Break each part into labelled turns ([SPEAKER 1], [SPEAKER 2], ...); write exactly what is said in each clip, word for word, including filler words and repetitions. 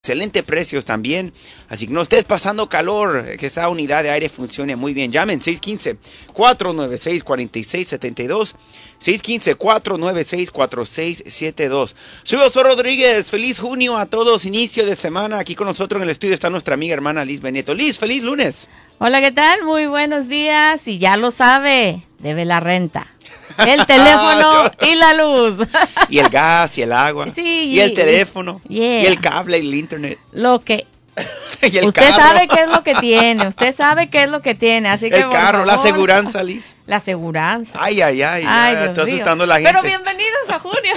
[SPEAKER 1] Excelente precios también, así que no estés pasando calor, que esa unidad de aire funcione muy bien. Llamen seis uno cinco, cuatro nueve seis, cuatro seis siete dos, seis uno cinco, cuatro nueve seis, cuatro seis siete dos. Soy Josué Rodríguez, feliz junio a todos, inicio de semana. Aquí con nosotros en el estudio está nuestra amiga hermana Liz Beneto. Liz, feliz lunes.
[SPEAKER 2] Hola, ¿qué tal? Muy buenos días, y ya lo sabe, debe la renta, el teléfono y la luz.
[SPEAKER 1] Y el gas, y el agua,
[SPEAKER 2] sí,
[SPEAKER 1] y, y el teléfono,
[SPEAKER 2] yeah.
[SPEAKER 1] y el cable, y el internet.
[SPEAKER 2] Lo que...
[SPEAKER 1] y el
[SPEAKER 2] usted
[SPEAKER 1] carro.
[SPEAKER 2] sabe qué es lo que tiene, usted sabe qué es lo que tiene, así que
[SPEAKER 1] el carro,
[SPEAKER 2] por favor,
[SPEAKER 1] la aseguranza, Liz.
[SPEAKER 2] La aseguranza.
[SPEAKER 1] Ay, ay, ay,
[SPEAKER 2] ay
[SPEAKER 1] ya,
[SPEAKER 2] Dios
[SPEAKER 1] está
[SPEAKER 2] mío.
[SPEAKER 1] asustando a la gente.
[SPEAKER 2] Pero bienvenidos a junio.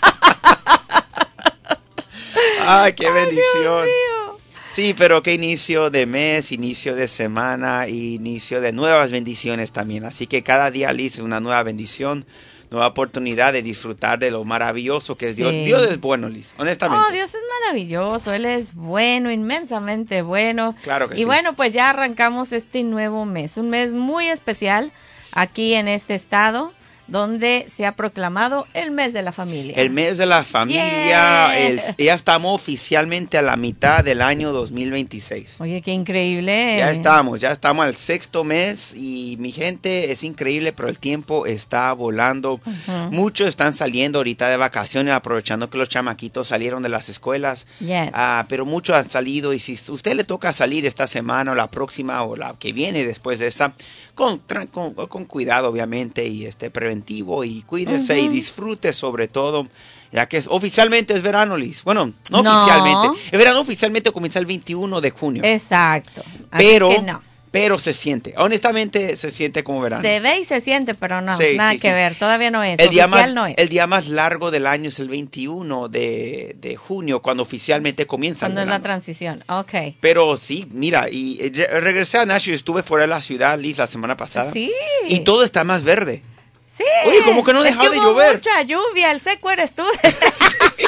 [SPEAKER 1] Ay, qué bendición.
[SPEAKER 2] Ay, Dios mío.
[SPEAKER 1] Sí, pero qué inicio de mes, inicio de semana, inicio de nuevas bendiciones también. Así que cada día, Liz, es una nueva bendición, nueva oportunidad de disfrutar de lo maravilloso que es
[SPEAKER 2] sí.
[SPEAKER 1] Dios. Dios es bueno, Liz, honestamente.
[SPEAKER 2] Oh, Dios es maravilloso, Él es bueno, inmensamente bueno.
[SPEAKER 1] Claro que
[SPEAKER 2] y
[SPEAKER 1] sí.
[SPEAKER 2] Y bueno, pues ya arrancamos este nuevo mes, un mes muy especial aquí en este estado, donde se ha proclamado el mes de la familia.
[SPEAKER 1] El mes de la familia,
[SPEAKER 2] yeah.
[SPEAKER 1] el, ya estamos oficialmente a la mitad del año dos mil veintiséis.
[SPEAKER 2] Oye, qué increíble.
[SPEAKER 1] Ya estamos, ya estamos al sexto mes y mi gente, es increíble, pero el tiempo está volando. Uh-huh. Muchos están saliendo ahorita de vacaciones, aprovechando que los chamaquitos salieron de las escuelas.
[SPEAKER 2] Yes.
[SPEAKER 1] Uh, pero muchos han salido y si usted le toca salir esta semana o la próxima o la que viene después de esta, con, con, con cuidado obviamente y este preventivo y cuídese uh-huh. y disfrute sobre todo, ya que es, oficialmente es verano, Liz. Bueno, no, no oficialmente. El verano oficialmente comienza el veintiuno de junio.
[SPEAKER 2] Exacto.
[SPEAKER 1] Pero,
[SPEAKER 2] Así que no.
[SPEAKER 1] pero se siente, honestamente se siente como verano.
[SPEAKER 2] Se ve y se siente, pero no,
[SPEAKER 1] sí,
[SPEAKER 2] nada
[SPEAKER 1] sí,
[SPEAKER 2] que
[SPEAKER 1] sí.
[SPEAKER 2] ver, todavía no es.
[SPEAKER 1] El día, más,
[SPEAKER 2] no es.
[SPEAKER 1] el día más largo del año es el veintiuno de, de junio, cuando oficialmente comienza
[SPEAKER 2] Cuando
[SPEAKER 1] el
[SPEAKER 2] es
[SPEAKER 1] verano.
[SPEAKER 2] la transición, ok.
[SPEAKER 1] Pero sí, mira, y eh, regresé a Nashville, estuve fuera de la ciudad, Liz, la semana pasada.
[SPEAKER 2] Sí.
[SPEAKER 1] Y todo está más verde.
[SPEAKER 2] Sí.
[SPEAKER 1] Oye, como que no dejaba de llover.
[SPEAKER 2] Mucha lluvia, el seco eres tú. Sí.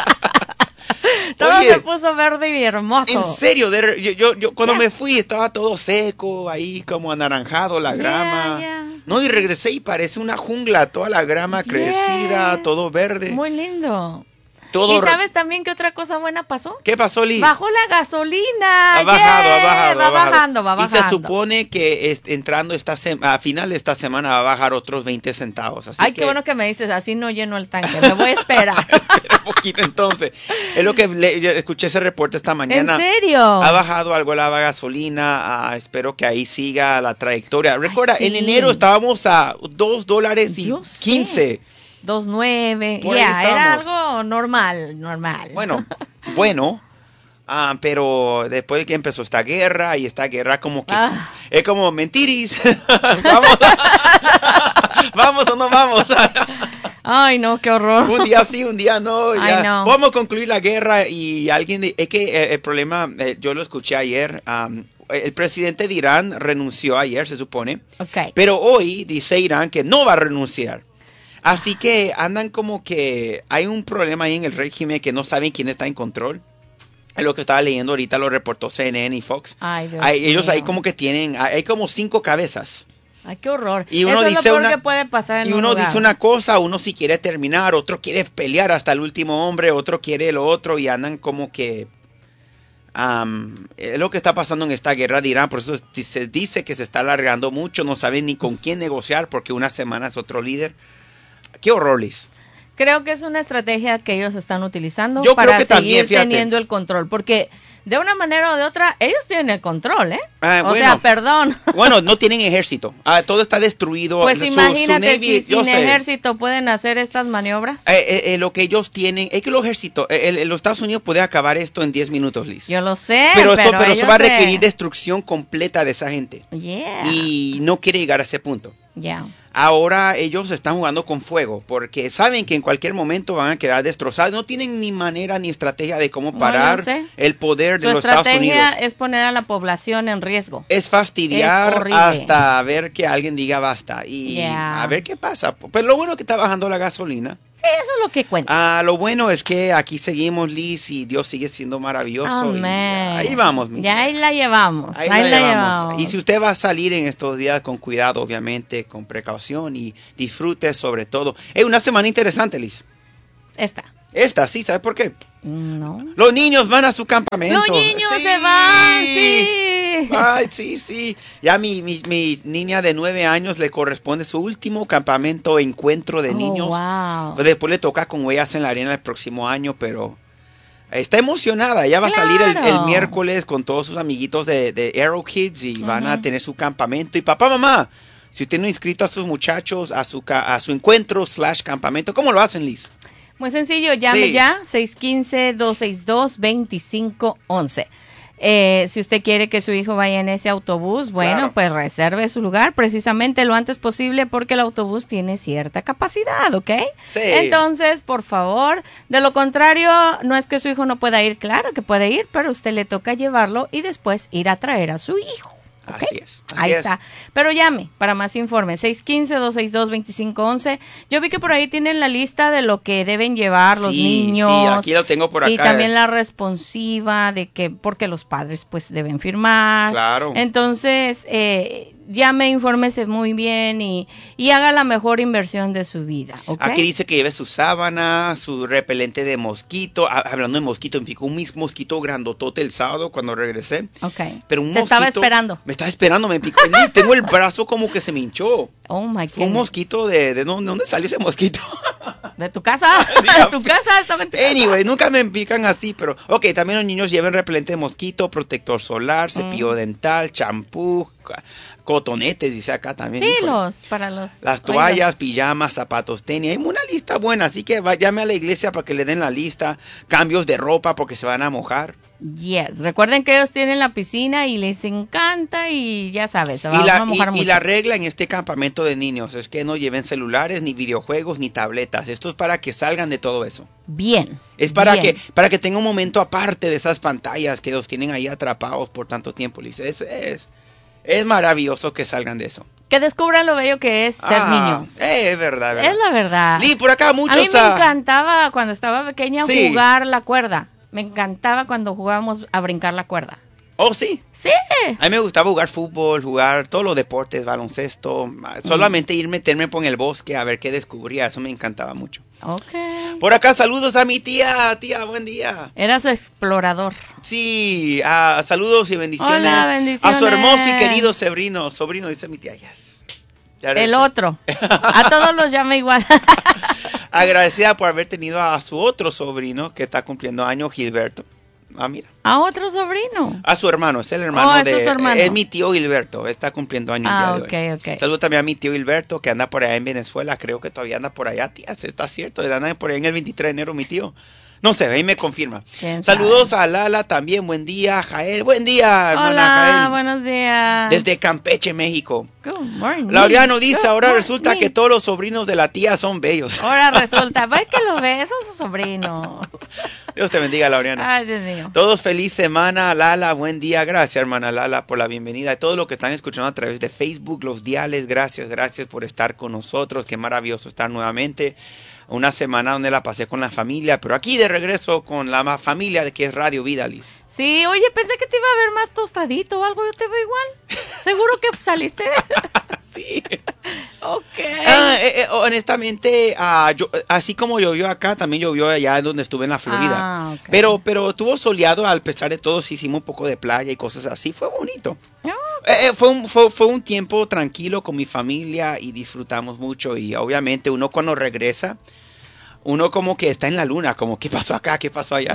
[SPEAKER 2] Todo
[SPEAKER 1] Oye,
[SPEAKER 2] se puso verde y hermoso.
[SPEAKER 1] En serio, de, yo, yo, yo cuando
[SPEAKER 2] yeah.
[SPEAKER 1] me fui estaba todo seco, ahí como anaranjado la grama.
[SPEAKER 2] Yeah, yeah.
[SPEAKER 1] No, y regresé y parece una jungla, toda la grama
[SPEAKER 2] yeah.
[SPEAKER 1] crecida, todo verde.
[SPEAKER 2] Muy lindo.
[SPEAKER 1] Todo
[SPEAKER 2] ¿Y sabes también qué otra cosa buena pasó?
[SPEAKER 1] ¿Qué pasó, Liz?
[SPEAKER 2] Bajó la gasolina.
[SPEAKER 1] Ha bajado,
[SPEAKER 2] yeah.
[SPEAKER 1] ha bajado.
[SPEAKER 2] Va
[SPEAKER 1] ha bajado.
[SPEAKER 2] bajando, va bajando.
[SPEAKER 1] Y se supone que est- entrando esta semana, a final de esta semana va a bajar otros veinte centavos. Así
[SPEAKER 2] Ay,
[SPEAKER 1] que...
[SPEAKER 2] qué bueno que me dices, así no lleno el tanque, me voy a esperar.
[SPEAKER 1] Espera un poquito entonces. Es lo que le, yo escuché ese reporte esta mañana.
[SPEAKER 2] ¿En serio?
[SPEAKER 1] Ha bajado algo la gasolina, uh, espero que ahí siga la trayectoria. Recuerda, Ay, sí. en enero estábamos a dos dólares y quince.
[SPEAKER 2] dos nueve, ya, yeah, era algo normal, normal.
[SPEAKER 1] Bueno, bueno, uh, pero después que empezó esta guerra, y esta guerra como que, ah. es como mentiris, vamos, vamos o no vamos.
[SPEAKER 2] Ay, no, qué horror.
[SPEAKER 1] Un día sí, un día no. Ya.
[SPEAKER 2] Ay, no.
[SPEAKER 1] Vamos a concluir la guerra y alguien, de, es que eh, el problema, eh, yo lo escuché ayer, um, el presidente de Irán renunció ayer, se supone,
[SPEAKER 2] okay.
[SPEAKER 1] pero hoy dice Irán que no va a renunciar. Así que andan como que hay un problema ahí en el régimen que no saben quién está en control. Es lo que estaba leyendo ahorita, lo reportó C N N y Fox.
[SPEAKER 2] Ay, Dios
[SPEAKER 1] hay, ellos
[SPEAKER 2] mío.
[SPEAKER 1] ahí como que tienen, hay como cinco cabezas.
[SPEAKER 2] Ay, qué horror.
[SPEAKER 1] Y uno
[SPEAKER 2] Eso
[SPEAKER 1] dice
[SPEAKER 2] es lo peor
[SPEAKER 1] una,
[SPEAKER 2] que puede pasar en
[SPEAKER 1] y
[SPEAKER 2] un
[SPEAKER 1] uno
[SPEAKER 2] lugar.
[SPEAKER 1] dice una cosa, uno sí quiere terminar, otro quiere pelear hasta el último hombre, otro quiere lo otro y andan como que... Um, es lo que está pasando en esta guerra de Irán, por eso se dice que se está alargando mucho, no saben ni con quién negociar porque una semana es otro líder. Qué horror, Liz.
[SPEAKER 2] Creo que es una estrategia que ellos están utilizando
[SPEAKER 1] Yo
[SPEAKER 2] para
[SPEAKER 1] creo que
[SPEAKER 2] seguir
[SPEAKER 1] también,
[SPEAKER 2] teniendo el control, porque de una manera o de otra ellos tienen el control, ¿eh?
[SPEAKER 1] Ah,
[SPEAKER 2] o
[SPEAKER 1] bueno,
[SPEAKER 2] sea, perdón.
[SPEAKER 1] Bueno, no tienen ejército, ah, todo está destruido.
[SPEAKER 2] Pues
[SPEAKER 1] su,
[SPEAKER 2] imagínate
[SPEAKER 1] su Navy,
[SPEAKER 2] si sin ejército pueden hacer estas maniobras.
[SPEAKER 1] Eh, eh, eh, lo que ellos tienen, es que el ejército, eh, el, los Estados Unidos puede acabar esto en diez minutos, Liz.
[SPEAKER 2] Yo lo sé,
[SPEAKER 1] pero,
[SPEAKER 2] pero,
[SPEAKER 1] eso, pero eso va a requerir
[SPEAKER 2] se...
[SPEAKER 1] destrucción completa de esa gente.
[SPEAKER 2] Yeah.
[SPEAKER 1] Y no quiere llegar a ese punto.
[SPEAKER 2] Ya. Yeah.
[SPEAKER 1] Ahora ellos están jugando con fuego porque saben que en cualquier momento van a quedar destrozados. No tienen ni manera ni estrategia de cómo parar no, el poder
[SPEAKER 2] Su
[SPEAKER 1] de los Estados Unidos.
[SPEAKER 2] Su estrategia es poner a la población en riesgo.
[SPEAKER 1] Es fastidiar es hasta ver que alguien diga basta y yeah. a ver qué pasa. Pero lo bueno es que está bajando la gasolina.
[SPEAKER 2] Eso es lo que cuenta.
[SPEAKER 1] Ah, lo bueno es que aquí seguimos, Liz, y Dios sigue siendo maravilloso.
[SPEAKER 2] Amén.
[SPEAKER 1] Y ahí vamos, mi
[SPEAKER 2] Ya ahí la llevamos.
[SPEAKER 1] Ahí,
[SPEAKER 2] ahí
[SPEAKER 1] la,
[SPEAKER 2] la
[SPEAKER 1] llevamos.
[SPEAKER 2] llevamos.
[SPEAKER 1] Y si usted va a salir en estos días con cuidado, obviamente, con precaución y disfrute sobre todo. Es una semana interesante, Liz.
[SPEAKER 2] Esta.
[SPEAKER 1] Esta, sí, ¿sabe por qué?
[SPEAKER 2] No.
[SPEAKER 1] Los niños van a su campamento.
[SPEAKER 2] Los niños
[SPEAKER 1] sí.
[SPEAKER 2] se van, sí.
[SPEAKER 1] Ay, sí, sí. Ya mi, mi, mi niña de nueve años le corresponde su último campamento encuentro de
[SPEAKER 2] Oh,
[SPEAKER 1] niños.
[SPEAKER 2] wow.
[SPEAKER 1] Pues después le toca con huellas en la arena el próximo año, pero está emocionada. Ella va a salir el, el
[SPEAKER 2] Claro.
[SPEAKER 1] miércoles con todos sus amiguitos de, de Arrow Kids y van a
[SPEAKER 2] Ujú.
[SPEAKER 1] tener su campamento. Y papá, mamá, si usted no ha inscrito a sus muchachos a su, ca- a su encuentro slash campamento, ¿cómo lo hacen, Liz?
[SPEAKER 2] Muy sencillo, llame
[SPEAKER 1] Sí.
[SPEAKER 2] ya, seis uno cinco, dos seis dos, dos cinco uno uno. Eh, si usted quiere que su hijo vaya en ese autobús, bueno,
[SPEAKER 1] Claro.
[SPEAKER 2] pues reserve su lugar precisamente lo antes posible porque el autobús tiene cierta capacidad, ¿ok?
[SPEAKER 1] Sí.
[SPEAKER 2] Entonces, por favor, de lo contrario, no es que su hijo no pueda ir, claro que puede ir, pero a usted le toca llevarlo y después ir a traer a su hijo. ¿ok?
[SPEAKER 1] Así es. Así
[SPEAKER 2] Ahí
[SPEAKER 1] es.
[SPEAKER 2] está. Pero llame para más informes. seis uno cinco, dos seis dos, dos cinco uno uno. Yo vi que por ahí tienen la lista de lo que deben llevar los
[SPEAKER 1] Sí,
[SPEAKER 2] niños.
[SPEAKER 1] sí, aquí lo tengo por acá.
[SPEAKER 2] Y también la responsiva de que, porque los padres pues deben firmar.
[SPEAKER 1] Claro.
[SPEAKER 2] Entonces, eh, llame, infórmese muy bien y, y haga la mejor inversión de su vida. ¿ok?
[SPEAKER 1] Aquí dice que lleve su sábana, su repelente de mosquito. Ah, hablando de mosquito, me picó un mis- mosquito grandotote el sábado cuando regresé.
[SPEAKER 2] Ok.
[SPEAKER 1] Pero un
[SPEAKER 2] Te estaba
[SPEAKER 1] mosquito-
[SPEAKER 2] esperando.
[SPEAKER 1] Me estaba esperando, me picó. Ni tengo el brazo como que se me hinchó.
[SPEAKER 2] Oh my
[SPEAKER 1] Fue un
[SPEAKER 2] goodness.
[SPEAKER 1] mosquito de, de, ¿dónde, ¿dónde salió ese mosquito?
[SPEAKER 2] ¿De tu casa? ¿De tu casa? Estaba en tu casa.
[SPEAKER 1] Anyway, nunca me pican así, pero... Ok, también los niños lleven repelente de mosquito, protector solar, cepillo
[SPEAKER 2] Mm.
[SPEAKER 1] dental, champú, ca- cotonetes, dice acá también.
[SPEAKER 2] Sí,
[SPEAKER 1] híjole.
[SPEAKER 2] los, para los...
[SPEAKER 1] Las toallas, pijamas, zapatos, tenis. Hay una lista buena, así que va- llame a la iglesia para que le den la lista. Cambios de ropa porque se van a mojar.
[SPEAKER 2] Yes, recuerden que ellos tienen la piscina y les encanta y ya sabes, se va
[SPEAKER 1] Y la,
[SPEAKER 2] a mojar
[SPEAKER 1] y- y
[SPEAKER 2] mucho.
[SPEAKER 1] la regla en este campamento de niños es que no lleven celulares, ni videojuegos, ni tabletas. Esto es para que salgan de todo eso.
[SPEAKER 2] Bien.
[SPEAKER 1] Es para
[SPEAKER 2] bien.
[SPEAKER 1] que para que tenga un momento aparte de esas pantallas que los tienen ahí atrapados por tanto tiempo, Liz. Es, es, es maravilloso que salgan de eso.
[SPEAKER 2] Que descubran lo bello que es ser
[SPEAKER 1] Ah,
[SPEAKER 2] niños.
[SPEAKER 1] eh, es verdad, verdad.
[SPEAKER 2] Es la verdad.
[SPEAKER 1] Liz, por acá muchos...
[SPEAKER 2] a mí me
[SPEAKER 1] ah,
[SPEAKER 2] encantaba cuando estaba pequeña
[SPEAKER 1] Sí.
[SPEAKER 2] jugar la cuerda. Me encantaba cuando jugábamos a brincar la cuerda.
[SPEAKER 1] Oh, sí.
[SPEAKER 2] Sí.
[SPEAKER 1] A mí me gustaba jugar fútbol, jugar todos los deportes, baloncesto. Solamente ir meterme por el bosque a ver qué descubría. Eso me encantaba mucho.
[SPEAKER 2] Ok.
[SPEAKER 1] Por acá, saludos a mi tía. Tía, buen día.
[SPEAKER 2] Eras explorador.
[SPEAKER 1] Sí, ah, saludos y bendiciones,
[SPEAKER 2] Hola, bendiciones.
[SPEAKER 1] a su hermoso y querido sobrino. Sobrino, dice mi tía. Yes. Ya
[SPEAKER 2] El
[SPEAKER 1] regresó.
[SPEAKER 2] otro. A todos los llama igual.
[SPEAKER 1] Agradecida por haber tenido a su otro sobrino que está cumpliendo años, Gilberto. Ah, mira.
[SPEAKER 2] A otro sobrino.
[SPEAKER 1] A su hermano, es el hermano
[SPEAKER 2] Oh, es
[SPEAKER 1] de...
[SPEAKER 2] su hermano.
[SPEAKER 1] Es mi tío Gilberto, está cumpliendo años
[SPEAKER 2] Ah,
[SPEAKER 1] el día de hoy.
[SPEAKER 2] ok, ok.
[SPEAKER 1] Saludos también a mi tío Gilberto que anda por allá en Venezuela, creo que todavía anda por allá, tía, se está cierto, anda por allá en el veintitrés de enero mi tío. No sé, ahí me confirma.
[SPEAKER 2] ¿Quién
[SPEAKER 1] Saludos
[SPEAKER 2] sabe?
[SPEAKER 1] a Lala también, buen día, Jael, buen día, hermana
[SPEAKER 2] Hola,
[SPEAKER 1] Jael.
[SPEAKER 2] buenos días.
[SPEAKER 1] Desde Campeche, México.
[SPEAKER 2] Good morning.
[SPEAKER 1] Laureano dice,
[SPEAKER 2] Good
[SPEAKER 1] ahora
[SPEAKER 2] morning.
[SPEAKER 1] resulta que todos los sobrinos de la tía son bellos.
[SPEAKER 2] Ahora resulta, ¿ves que lo ves? Son sus sobrinos.
[SPEAKER 1] Dios te bendiga, Laureano.
[SPEAKER 2] Ay, Dios mío.
[SPEAKER 1] Todos feliz semana, Lala, buen día, gracias hermana Lala por la bienvenida. A todos los que están escuchando a través de Facebook, los diales, gracias, gracias por estar con nosotros, qué maravilloso estar nuevamente. Una semana donde la pasé con la familia, pero aquí de regreso con la más familia de que es Radio Vida, Liz.
[SPEAKER 2] Sí, oye, pensé que te iba a ver más tostadito o algo, yo te veo igual. Seguro que saliste.
[SPEAKER 1] Sí.
[SPEAKER 2] Ok.
[SPEAKER 1] Ah, eh, eh, honestamente, ah, yo, así como llovió acá, también llovió allá donde estuve en la Florida.
[SPEAKER 2] Ah, ok.
[SPEAKER 1] Pero, pero estuvo soleado, al pesar de todo, sí hicimos un poco de playa y cosas así, fue bonito.
[SPEAKER 2] Ah,
[SPEAKER 1] Eh, eh, fue, un, fue, fue un tiempo tranquilo con mi familia y disfrutamos mucho y obviamente uno cuando regresa, uno como que está en la luna, como ¿qué pasó acá? ¿Qué pasó allá?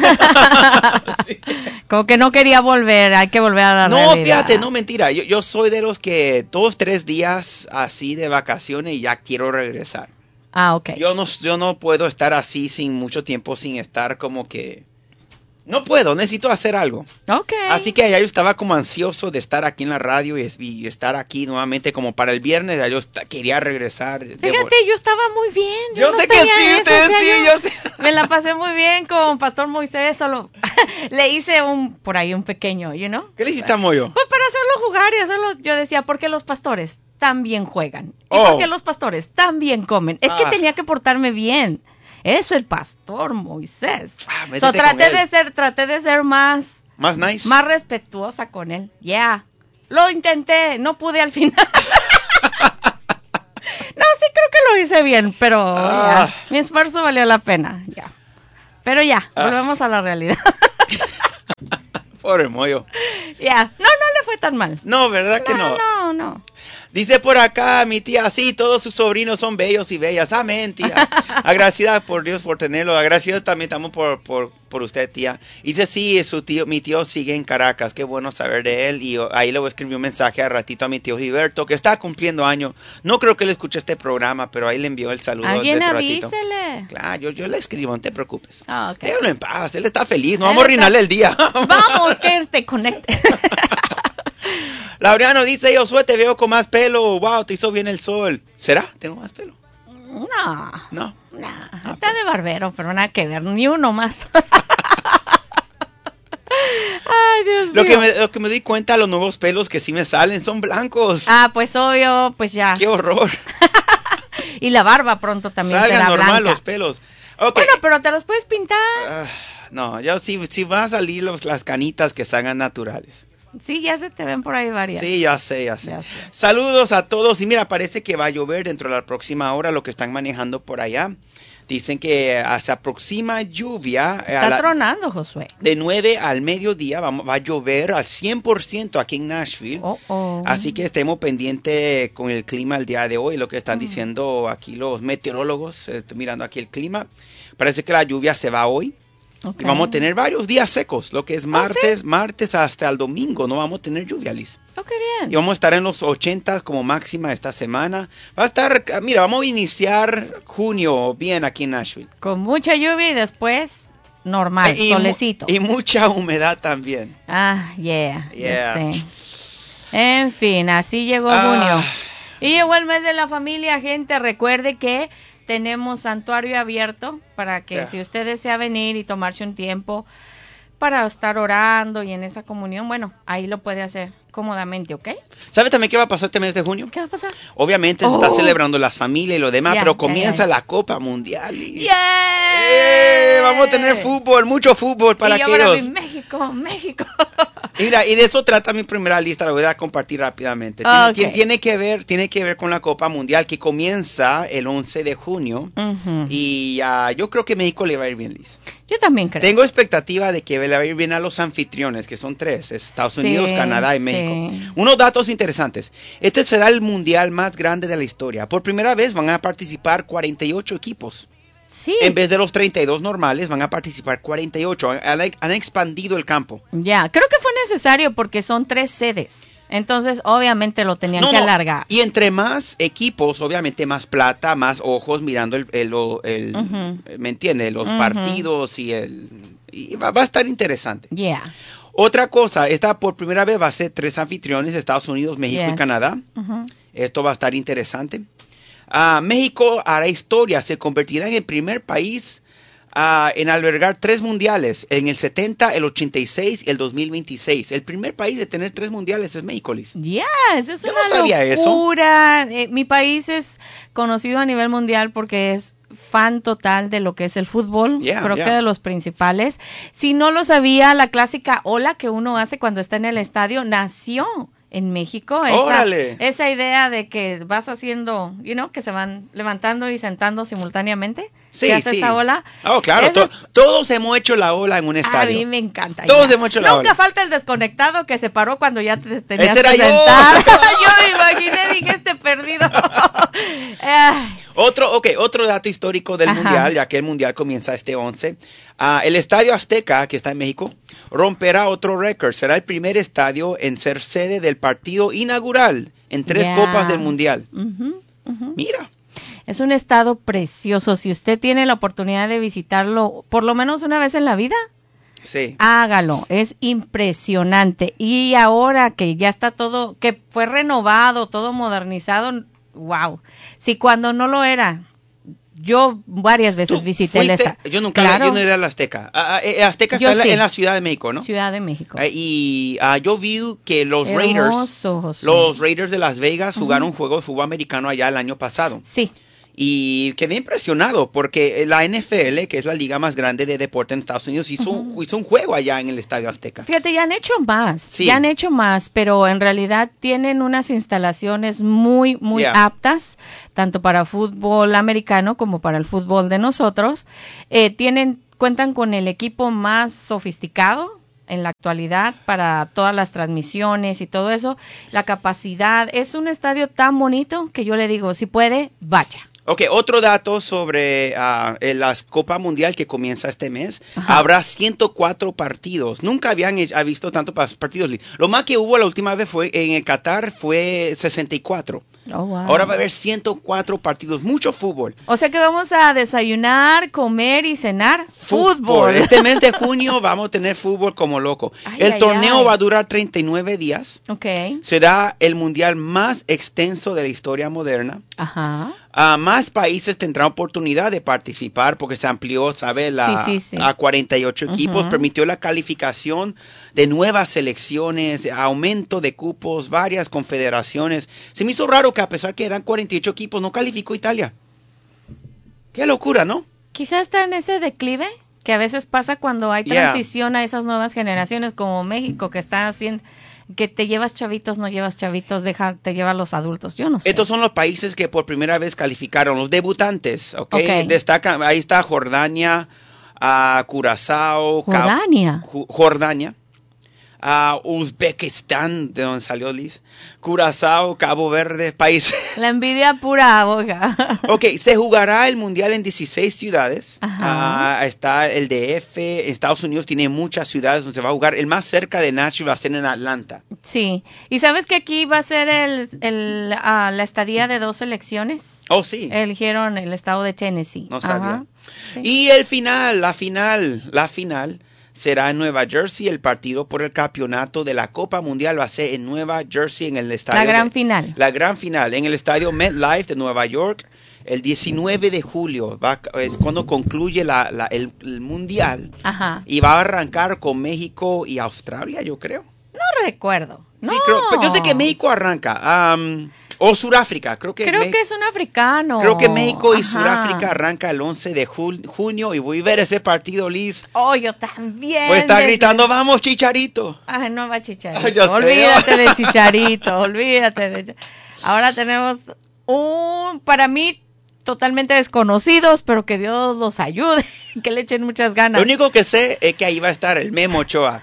[SPEAKER 1] Sí.
[SPEAKER 2] Como que no quería volver, hay que volver a la
[SPEAKER 1] No,
[SPEAKER 2] realidad.
[SPEAKER 1] fíjate, no mentira, yo, yo soy de los que dos, tres días así de vacaciones y ya quiero regresar.
[SPEAKER 2] Ah, ok.
[SPEAKER 1] Yo no, yo no puedo estar así sin mucho tiempo, sin estar como que... No puedo, necesito hacer algo.
[SPEAKER 2] Ok.
[SPEAKER 1] Así que allá yo estaba como ansioso de estar aquí en la radio y, es- y estar aquí nuevamente como para el viernes. Ya yo est- quería regresar. de
[SPEAKER 2] Fíjate,
[SPEAKER 1] vol-
[SPEAKER 2] yo estaba muy bien.
[SPEAKER 1] Yo
[SPEAKER 2] no
[SPEAKER 1] sé que
[SPEAKER 2] tenía
[SPEAKER 1] sí,
[SPEAKER 2] eso,
[SPEAKER 1] ustedes
[SPEAKER 2] o sea,
[SPEAKER 1] sí, yo sé.
[SPEAKER 2] Me la pasé muy bien con Pastor Moisés, solo le hice un, por ahí un pequeño, you know.
[SPEAKER 1] ¿Qué le hiciste a Moyo?
[SPEAKER 2] Pues para hacerlo jugar y hacerlo, yo decía, porque los pastores también juegan. Y
[SPEAKER 1] Oh.
[SPEAKER 2] porque los pastores también comen. Es que
[SPEAKER 1] Ah.
[SPEAKER 2] tenía que portarme bien. Eso el pastor Moisés.
[SPEAKER 1] Ah, métete
[SPEAKER 2] So,
[SPEAKER 1] con
[SPEAKER 2] traté
[SPEAKER 1] él.
[SPEAKER 2] de ser, traté de ser más,
[SPEAKER 1] Más nice.
[SPEAKER 2] más respetuosa con él. Yeah. Lo intenté, no pude al final. No, sí creo que lo hice bien, pero
[SPEAKER 1] Ah.
[SPEAKER 2] ya, mi esfuerzo valió la pena. Ya. Pero ya,
[SPEAKER 1] Ah.
[SPEAKER 2] volvemos a la realidad.
[SPEAKER 1] Pobre Moyo.
[SPEAKER 2] Ya, no, no le fue tan mal.
[SPEAKER 1] No, ¿verdad que
[SPEAKER 2] No,
[SPEAKER 1] no?
[SPEAKER 2] no, no.
[SPEAKER 1] Dice por acá mi tía, sí, todos sus sobrinos son bellos y bellas. Amén, tía. Agradecida por Dios por tenerlo. Agradecido también estamos por, por, por usted, tía. Dice, sí, su tío, mi tío sigue en Caracas. Qué bueno saber de él. Y ahí le voy a escribir un mensaje a ratito a mi tío Gilberto, que está cumpliendo años. No creo que él escuche este programa, pero ahí le envió el saludo.
[SPEAKER 2] Alguien
[SPEAKER 1] de ratito.
[SPEAKER 2] avísele.
[SPEAKER 1] Claro, yo, yo le escribo, no te preocupes.
[SPEAKER 2] Ah, ok.
[SPEAKER 1] Déjalo en paz, él está feliz. No
[SPEAKER 2] Él
[SPEAKER 1] vamos a
[SPEAKER 2] está-
[SPEAKER 1] arruinarle el día.
[SPEAKER 2] Vamos, que te conecte.
[SPEAKER 1] Laureano dice, Josué, te veo con más pelo. Wow, te hizo bien el sol. ¿Será? ¿Tengo más pelo?
[SPEAKER 2] No,
[SPEAKER 1] No.
[SPEAKER 2] no. Está de barbero, pero nada que ver, ni uno más. Ay, Dios
[SPEAKER 1] Lo
[SPEAKER 2] mío.
[SPEAKER 1] que, me, lo que me di cuenta, los nuevos pelos que sí me salen son blancos.
[SPEAKER 2] Ah, pues obvio, pues ya.
[SPEAKER 1] ¡Qué horror!
[SPEAKER 2] Y la barba pronto también
[SPEAKER 1] Salgan
[SPEAKER 2] será
[SPEAKER 1] normal
[SPEAKER 2] blanca.
[SPEAKER 1] los pelos. Ok.
[SPEAKER 2] Bueno, pero te los puedes pintar.
[SPEAKER 1] Ah, no, yo sí, sí van a salir los, las canitas que salgan naturales.
[SPEAKER 2] Sí, ya se te ven por ahí varias.
[SPEAKER 1] Sí, ya sé, ya sé.
[SPEAKER 2] Ya sé.
[SPEAKER 1] Saludos a todos. Y mira, parece que va a llover dentro de la próxima hora lo que están manejando por allá. Dicen que ah, se aproxima lluvia. eh, a
[SPEAKER 2] Está
[SPEAKER 1] la-
[SPEAKER 2] tronando, Josué.
[SPEAKER 1] de nueve al mediodía vamos, va a llover al cien por ciento aquí en Nashville.
[SPEAKER 2] Oh, oh.
[SPEAKER 1] Así que estemos pendientes con el clima el día de hoy, lo que están diciendo aquí los meteorólogos. eh, Estoy mirando aquí el clima. Parece que la lluvia se va hoy.
[SPEAKER 2] Ok.
[SPEAKER 1] Y vamos a tener varios días secos, lo que es martes, martes hasta el domingo. No vamos a tener lluvia, Liz.
[SPEAKER 2] Oh, qué bien.
[SPEAKER 1] Y vamos a estar en los ochentas como máxima esta semana. Va a estar, mira, vamos a iniciar junio bien aquí en Nashville.
[SPEAKER 2] Con mucha lluvia y después normal,
[SPEAKER 1] Eh, y, mu-
[SPEAKER 2] solecito.
[SPEAKER 1] y mucha humedad también.
[SPEAKER 2] Ah, yeah. ya
[SPEAKER 1] Yeah.
[SPEAKER 2] sé. En fin, así llegó
[SPEAKER 1] Ah.
[SPEAKER 2] junio. Y llegó el mes de la familia, gente. Recuerde que tenemos santuario abierto para que
[SPEAKER 1] Yeah.
[SPEAKER 2] si usted desea venir y tomarse un tiempo para estar orando y en esa comunión, bueno, ahí lo puede hacer cómodamente, ¿ok?
[SPEAKER 1] ¿Sabe también qué va a pasar este mes de junio?
[SPEAKER 2] ¿Qué va a pasar?
[SPEAKER 1] Obviamente se
[SPEAKER 2] Oh.
[SPEAKER 1] está celebrando la familia y lo demás,
[SPEAKER 2] Ya,
[SPEAKER 1] pero
[SPEAKER 2] ya,
[SPEAKER 1] comienza
[SPEAKER 2] ya.
[SPEAKER 1] la Copa Mundial. Y,
[SPEAKER 2] ¡Yeah!
[SPEAKER 1] ¡Eh! Vamos a tener fútbol, mucho fútbol para
[SPEAKER 2] y yo para
[SPEAKER 1] aquellos.
[SPEAKER 2] mí, México, México.
[SPEAKER 1] Y, mira, y de eso trata mi primera lista, la voy a compartir rápidamente. Tiene,
[SPEAKER 2] Ah, ok.
[SPEAKER 1] tiene- tiene que ver, tiene que ver con la Copa Mundial que comienza el once de junio.
[SPEAKER 2] Ujú.
[SPEAKER 1] Y ah, yo creo que México le va a ir bien, Liz.
[SPEAKER 2] Yo también creo.
[SPEAKER 1] Tengo expectativa de que le va a ir bien a los anfitriones, que son tres, es Estados
[SPEAKER 2] Sí,
[SPEAKER 1] Unidos, Canadá y
[SPEAKER 2] sí.
[SPEAKER 1] México. Unos datos interesantes. Este será el mundial más grande de la historia. Por primera vez van a participar cuarenta y ocho equipos.
[SPEAKER 2] Sí.
[SPEAKER 1] En vez de los treinta y dos normales, van a participar cuarenta y ocho. Han, han- han expandido el campo.
[SPEAKER 2] Ya, creo que fue necesario porque son tres sedes. Entonces, obviamente lo tenían
[SPEAKER 1] No,
[SPEAKER 2] que
[SPEAKER 1] no,
[SPEAKER 2] alargar.
[SPEAKER 1] Y entre más equipos, obviamente más plata, más ojos mirando el, el- lo- el-
[SPEAKER 2] Ujú.
[SPEAKER 1] ¿me entiende? Los
[SPEAKER 2] Ujú.
[SPEAKER 1] partidos y el... Y va, va a estar interesante.
[SPEAKER 2] Yeah.
[SPEAKER 1] Otra cosa, esta por primera vez va a ser tres anfitriones, Estados Unidos, México y
[SPEAKER 2] Yes.
[SPEAKER 1] Canadá.
[SPEAKER 2] Ujú.
[SPEAKER 1] Esto va a estar interesante. Ah, México hará historia, se convertirá en el primer país ah, en albergar tres mundiales, en el setenta, el ochenta y seis y el dos mil veintiséis. El primer país de tener tres mundiales es México, Liz.
[SPEAKER 2] Yes, es
[SPEAKER 1] Yo
[SPEAKER 2] una
[SPEAKER 1] no sabía eso.
[SPEAKER 2] locura. Eh, mi país es conocido a nivel mundial porque es fan total de lo que es el fútbol,
[SPEAKER 1] Yeah,
[SPEAKER 2] creo
[SPEAKER 1] yeah.
[SPEAKER 2] que de los principales. Si no lo sabía, la clásica ola que uno hace cuando está en el estadio nació en México. Esa,
[SPEAKER 1] ¡Órale!
[SPEAKER 2] esa idea de que vas haciendo, you know, que se van levantando y sentando simultáneamente.
[SPEAKER 1] Sí,
[SPEAKER 2] ¿Se hace
[SPEAKER 1] sí.
[SPEAKER 2] esa ola?
[SPEAKER 1] Oh, claro,
[SPEAKER 2] Eso
[SPEAKER 1] to-
[SPEAKER 2] es-
[SPEAKER 1] todos hemos hecho la ola en un
[SPEAKER 2] a
[SPEAKER 1] estadio.
[SPEAKER 2] mí me encanta.
[SPEAKER 1] Todos
[SPEAKER 2] ya.
[SPEAKER 1] hemos hecho la
[SPEAKER 2] Nunca
[SPEAKER 1] ola.
[SPEAKER 2] falta el desconectado que se paró cuando ya te tenías
[SPEAKER 1] Ese era
[SPEAKER 2] que
[SPEAKER 1] yo.
[SPEAKER 2] sentar. Yo me imaginé, dije, este perdido. Ay,
[SPEAKER 1] Otro, ok, otro dato histórico del
[SPEAKER 2] Ajá.
[SPEAKER 1] mundial, ya que el mundial comienza este once. Ah, el Estadio Azteca, que está en México, romperá otro récord. Será el primer estadio en ser sede del partido inaugural en tres
[SPEAKER 2] Ya.
[SPEAKER 1] copas del mundial.
[SPEAKER 2] ujú, ujú.
[SPEAKER 1] Mira.
[SPEAKER 2] Es un estado precioso. Si usted tiene la oportunidad de visitarlo por lo menos una vez en la vida,
[SPEAKER 1] Sí.
[SPEAKER 2] hágalo. Es impresionante. Y ahora que ya está todo, que fue renovado, todo modernizado, wow. Si cuando no lo era, yo varias veces
[SPEAKER 1] ¿Tú
[SPEAKER 2] visité el
[SPEAKER 1] fuiste?
[SPEAKER 2] estadio.
[SPEAKER 1] Yo nunca
[SPEAKER 2] Claro.
[SPEAKER 1] yo no he ido a la Azteca. Ah, ah, eh, Azteca
[SPEAKER 2] Yo
[SPEAKER 1] está en la,
[SPEAKER 2] sí.
[SPEAKER 1] en la Ciudad de México, ¿no?
[SPEAKER 2] Ciudad de México.
[SPEAKER 1] Eh, y ah, yo vi que los
[SPEAKER 2] Hermoso,
[SPEAKER 1] Raiders,
[SPEAKER 2] Josué.
[SPEAKER 1] los Raiders de Las Vegas jugaron un juego de fútbol americano allá el año pasado.
[SPEAKER 2] Sí.
[SPEAKER 1] Y quedé impresionado porque la N F L, que es la liga más grande de deporte en Estados Unidos, hizo, un, hizo un juego allá en el Estadio Azteca.
[SPEAKER 2] Fíjate, ya han hecho más,
[SPEAKER 1] Sí.
[SPEAKER 2] ya han hecho más, pero en realidad tienen unas instalaciones muy, muy
[SPEAKER 1] Yeah.
[SPEAKER 2] aptas, tanto para fútbol americano como para el fútbol de nosotros. Eh, tienen cuentan con el equipo más sofisticado en la actualidad para todas las transmisiones y todo eso. La capacidad, es un estadio tan bonito que yo le digo, si puede, vaya.
[SPEAKER 1] Ok, otro dato sobre uh, la Copa Mundial que comienza este mes.
[SPEAKER 2] Ajá.
[SPEAKER 1] Habrá ciento cuatro partidos. Nunca habían ha visto tantos partidos. Lo más que hubo la última vez fue en el Qatar fue sesenta y cuatro.
[SPEAKER 2] Oh, wow.
[SPEAKER 1] Ahora va a haber ciento cuatro partidos, mucho fútbol.
[SPEAKER 2] O sea que vamos a desayunar, comer y cenar fútbol.
[SPEAKER 1] fútbol. Este mes de junio vamos a tener fútbol como loco.
[SPEAKER 2] Ay,
[SPEAKER 1] el
[SPEAKER 2] ay,
[SPEAKER 1] torneo
[SPEAKER 2] ay.
[SPEAKER 1] va a durar treinta y nueve días.
[SPEAKER 2] Ok.
[SPEAKER 1] Será el mundial más extenso de la historia moderna.
[SPEAKER 2] Ajá.
[SPEAKER 1] Uh, más países tendrán oportunidad de participar porque se amplió, ¿sabe? La,
[SPEAKER 2] Sí, sí, sí.
[SPEAKER 1] a cuarenta y ocho equipos,
[SPEAKER 2] Ujú.
[SPEAKER 1] permitió la calificación de nuevas selecciones, aumento de cupos, varias confederaciones. Se me hizo raro que a pesar que eran cuarenta y ocho equipos, no calificó Italia. Qué locura, ¿no?
[SPEAKER 2] Quizás está en ese declive que a veces pasa cuando hay
[SPEAKER 1] Yeah.
[SPEAKER 2] transición a esas nuevas generaciones como México, que está haciendo que te llevas chavitos, no llevas chavitos, deja, te llevas los adultos. Yo no sé.
[SPEAKER 1] Estos son los países que por primera vez calificaron, los debutantes, ¿ok?
[SPEAKER 2] Ok.
[SPEAKER 1] Destacan, ahí está Jordania, uh, Curazao, Cabo-
[SPEAKER 2] Jordania.
[SPEAKER 1] Ju- Jordania, uh, Uzbekistán, de donde salió Liz, Curazao, Cabo Verde, país.
[SPEAKER 2] La envidia pura, boga.
[SPEAKER 1] Ok, se jugará el mundial en dieciséis ciudades.
[SPEAKER 2] Ajá.
[SPEAKER 1] Uh, está el D F, Estados Unidos tiene muchas ciudades donde se va a jugar. El más cerca de Nashville va a ser en Atlanta.
[SPEAKER 2] Sí. ¿Y sabes que aquí va a ser el, el, ah, la estadía de dos elecciones?
[SPEAKER 1] Oh, sí.
[SPEAKER 2] Eligieron el estado de Tennessee.
[SPEAKER 1] No sabía.
[SPEAKER 2] Ajá. Sí.
[SPEAKER 1] Y el final, la final, la final será en Nueva Jersey. El partido por el campeonato de la Copa Mundial va a ser en Nueva Jersey en el estadio.
[SPEAKER 2] La gran
[SPEAKER 1] de-
[SPEAKER 2] final.
[SPEAKER 1] La gran final en el estadio MetLife de Nueva York. El diecinueve de julio va, es cuando concluye la, la- el, el mundial.
[SPEAKER 2] Ajá.
[SPEAKER 1] Y va a arrancar con México y Australia, yo creo.
[SPEAKER 2] No recuerdo. No.
[SPEAKER 1] Sí, creo, pero yo sé que México arranca. um, o Sudáfrica, creo que
[SPEAKER 2] Creo
[SPEAKER 1] Me-
[SPEAKER 2] que es un africano.
[SPEAKER 1] Creo que México y
[SPEAKER 2] Ajá.
[SPEAKER 1] Sudáfrica arranca el once de jul- junio y voy a ver ese partido, Liz.
[SPEAKER 2] Oh, yo también.
[SPEAKER 1] Voy a estar
[SPEAKER 2] desde-
[SPEAKER 1] gritando, vamos, Chicharito.
[SPEAKER 2] Ay, no va Chicharito.
[SPEAKER 1] Ay, ya sé.
[SPEAKER 2] Olvídate de Chicharito, olvídate de... Ahora tenemos un, para mí, totalmente desconocidos, pero que Dios los ayude, que le echen muchas ganas.
[SPEAKER 1] Lo único que sé es que ahí va a estar el Memo Ochoa.